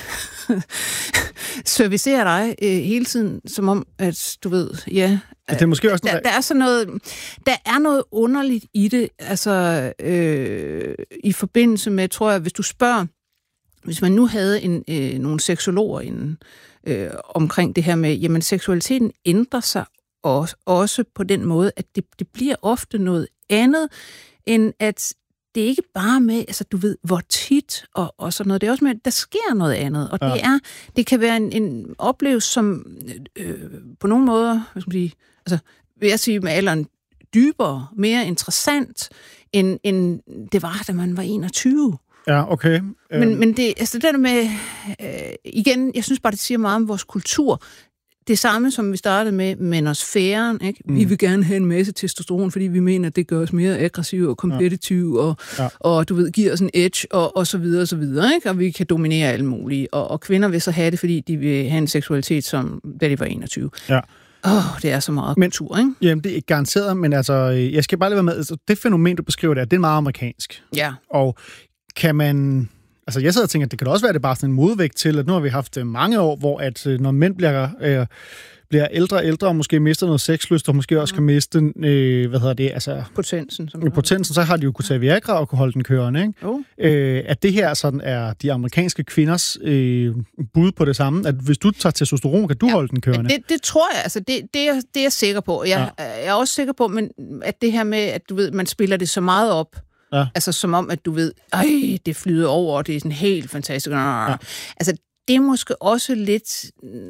servicere dig øh, hele tiden, som om, at du ved, ja. ja det er måske også der, der, er sådan noget, der er noget underligt i det, altså øh, i forbindelse med, tror jeg, hvis du spørger, hvis man nu havde en, øh, nogle seksologer inden, øh, omkring det her med, jamen seksualiteten ændrer sig også, også på den måde, at det, det bliver ofte noget andet, end at det er ikke bare med, altså du ved, hvor tit og, og sådan noget. Det er også med, at der sker noget andet. Og ja. det er, det kan være en, en oplevelse, som øh, på nogle måder, hvad skal man sige, altså vil jeg sige med alderen dybere, mere interessant, end, end det var, da man var enogtyve. Ja, okay. Men, men det, altså det der med, øh, igen, jeg synes bare, det siger meget om vores kultur. Det samme, som vi startede med menosfæren, ikke? Mm. Vi vil gerne have en masse testosteron, fordi vi mener, at det gør os mere aggressive og kompetitive, ja. og, ja. og du ved, giver os en edge, og, og så videre, og så videre, ikke? Og vi kan dominere alt muligt. Og, og kvinder vil så have det, fordi de vil have en seksualitet, som da de var enogtyve. Ja. Åh, oh, det er så meget men, kultur, ikke? Jamen, det er garanteret, men altså, jeg skal bare lige være med. Altså, det fænomen, du beskriver der, det er meget amerikansk. Ja. Og kan man... Altså, jeg sidder og tænker, at det kan også være, at det er bare sådan en modvægt til, at nu har vi haft mange år, hvor at når mænd bliver, øh, bliver ældre og ældre, og måske mister noget sexlyst, og måske også kan miste, øh, hvad hedder det, altså... Potensen. Som potensen, så har de jo kunnet tage Viagra og kunne holde den kørende, ikke? Oh. Øh, at det her sådan er de amerikanske kvinders øh, bud på det samme, at hvis du tager testosteron, kan du ja. holde den kørende? Det, det tror jeg, altså det, det, er, det er jeg sikker på. Jeg, ja. jeg er også sikker på, men at det her med, at du ved, man spiller det så meget op, ja. altså som om, at du ved, ej, det flyder over, og det er sådan helt fantastisk. Ja. Altså, det er måske også lidt,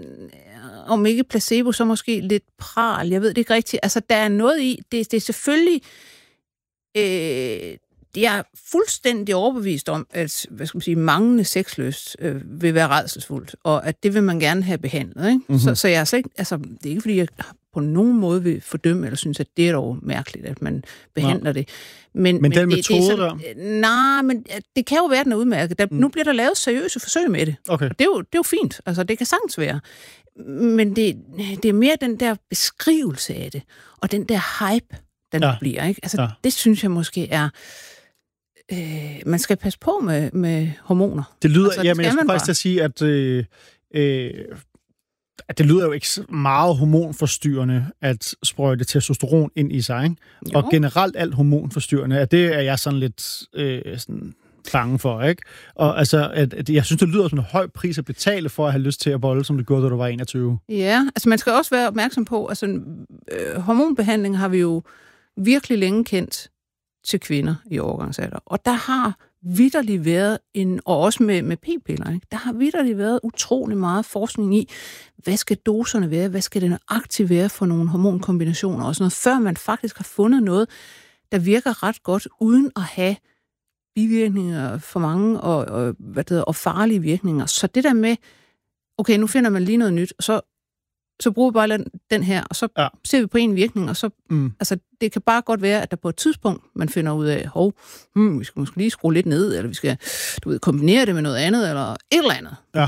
om ikke placebo, så måske lidt pral. Jeg ved det ikke rigtigt. Altså, der er noget i, det, det er selvfølgelig, øh, jeg er fuldstændig overbevist om, at hvad skal man sige, manglende sexlyst øh, vil være rædselsfuldt, og at det vil man gerne have behandlet. Ikke? Mm-hmm. Så, så jeg er slet ikke, altså, det er ikke, fordi jeg på nogen måde vil fordømme, eller synes, at det er dog mærkeligt, at man behandler ja. det. Men, men, men den det, metode det er sådan, der? Nej, men det kan jo være, den er udmærket. Der, mm. Nu bliver der lavet seriøse forsøg med det. Okay. Og det er, jo, det er jo fint. Altså, det kan sagtens være. Men det, det er mere den der beskrivelse af det, og den der hype, den ja. bliver. Ikke? Altså, ja. Det synes jeg måske er... Øh, man skal passe på med, med hormoner. Det lyder... Altså, ja, men jeg skulle faktisk til at sige, at... Øh, øh, at det lyder jo ikke meget hormonforstyrrende at sprøjte testosteron ind i sig, ikke? Og generelt alt hormonforstyrrende, at det er jeg sådan lidt øh, sådan bange for, ikke? Og altså, at, at jeg synes, det lyder som en høj pris at betale for at have lyst til at bolle, som det gjorde, da du var enogtyve. Ja, altså man skal også være opmærksom på, altså øh, hormonbehandling har vi jo virkelig længe kendt til kvinder i overgangsalder, og der har vitterligt været en, og også med, med p-piller, ikke? Der har vitterligt været utrolig meget forskning i, hvad skal doserne være, hvad skal den aktivt være for nogle hormonkombinationer og sådan noget, før man faktisk har fundet noget, der virker ret godt, uden at have bivirkninger for mange og, og, hvad det hedder, og farlige virkninger. Så det der med, okay, nu finder man lige noget nyt, og så så bruger vi bare den her, og så ja. ser vi på en virkning, og så, mm. altså, det kan bare godt være, at der på et tidspunkt, man finder ud af, hov, hmm, vi skal måske lige skrue lidt ned, eller vi skal, du ved, kombinere det med noget andet, eller et eller andet. Ja.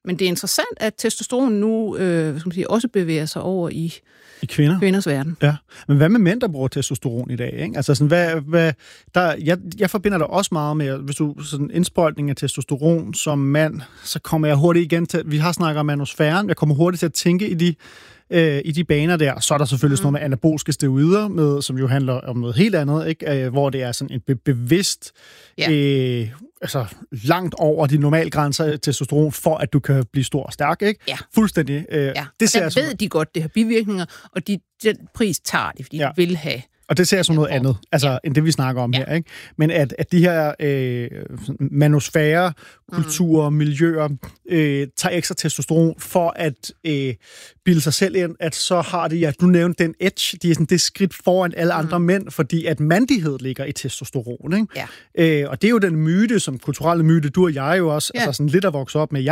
Men det er interessant, at testosteron nu øh, skal man sige, også bevæger sig over i, I kvinder. kvinders verden. Ja, men hvad med mænd, der bruger testosteron i dag? Ikke? Altså sådan, hvad, hvad, der, jeg, jeg forbinder det også meget med, hvis du sådan indsprøjtning af testosteron som mand, så kommer jeg hurtigt igen til, vi har snakket om manosfæren, jeg kommer hurtigt til at tænke i de øh, i de baner der. Så er der selvfølgelig mm. sådan noget med anabolske steroider, med, som jo handler om noget helt andet, ikke? Øh, hvor det er sådan en be- bevidst, ja. øh, altså langt over de normale grænser af testosteron, for at du kan blive stor og stærk, ikke? Ja. Fuldstændig. Øh, ja. Det ser og der ved som... de godt, det har bivirkninger, og de, den pris tager de, fordi ja. de vil have. Og det ser jeg som noget andet, altså, ja. end det, vi snakker om ja. her. Ikke? Men at, at de her øh, manosfære, kulturer, mm. miljøer, øh, tager ekstra testosteron for at øh, bilde sig selv ind, at så har de, ja, du nævnte den edge, de er sådan det skridt foran alle mm. andre mænd, fordi at mandighed ligger i testosteron. Ikke? Ja. Øh, og det er jo den myte, som kulturelle myte, du og jeg jo også, ja. altså sådan lidt at vokse op med.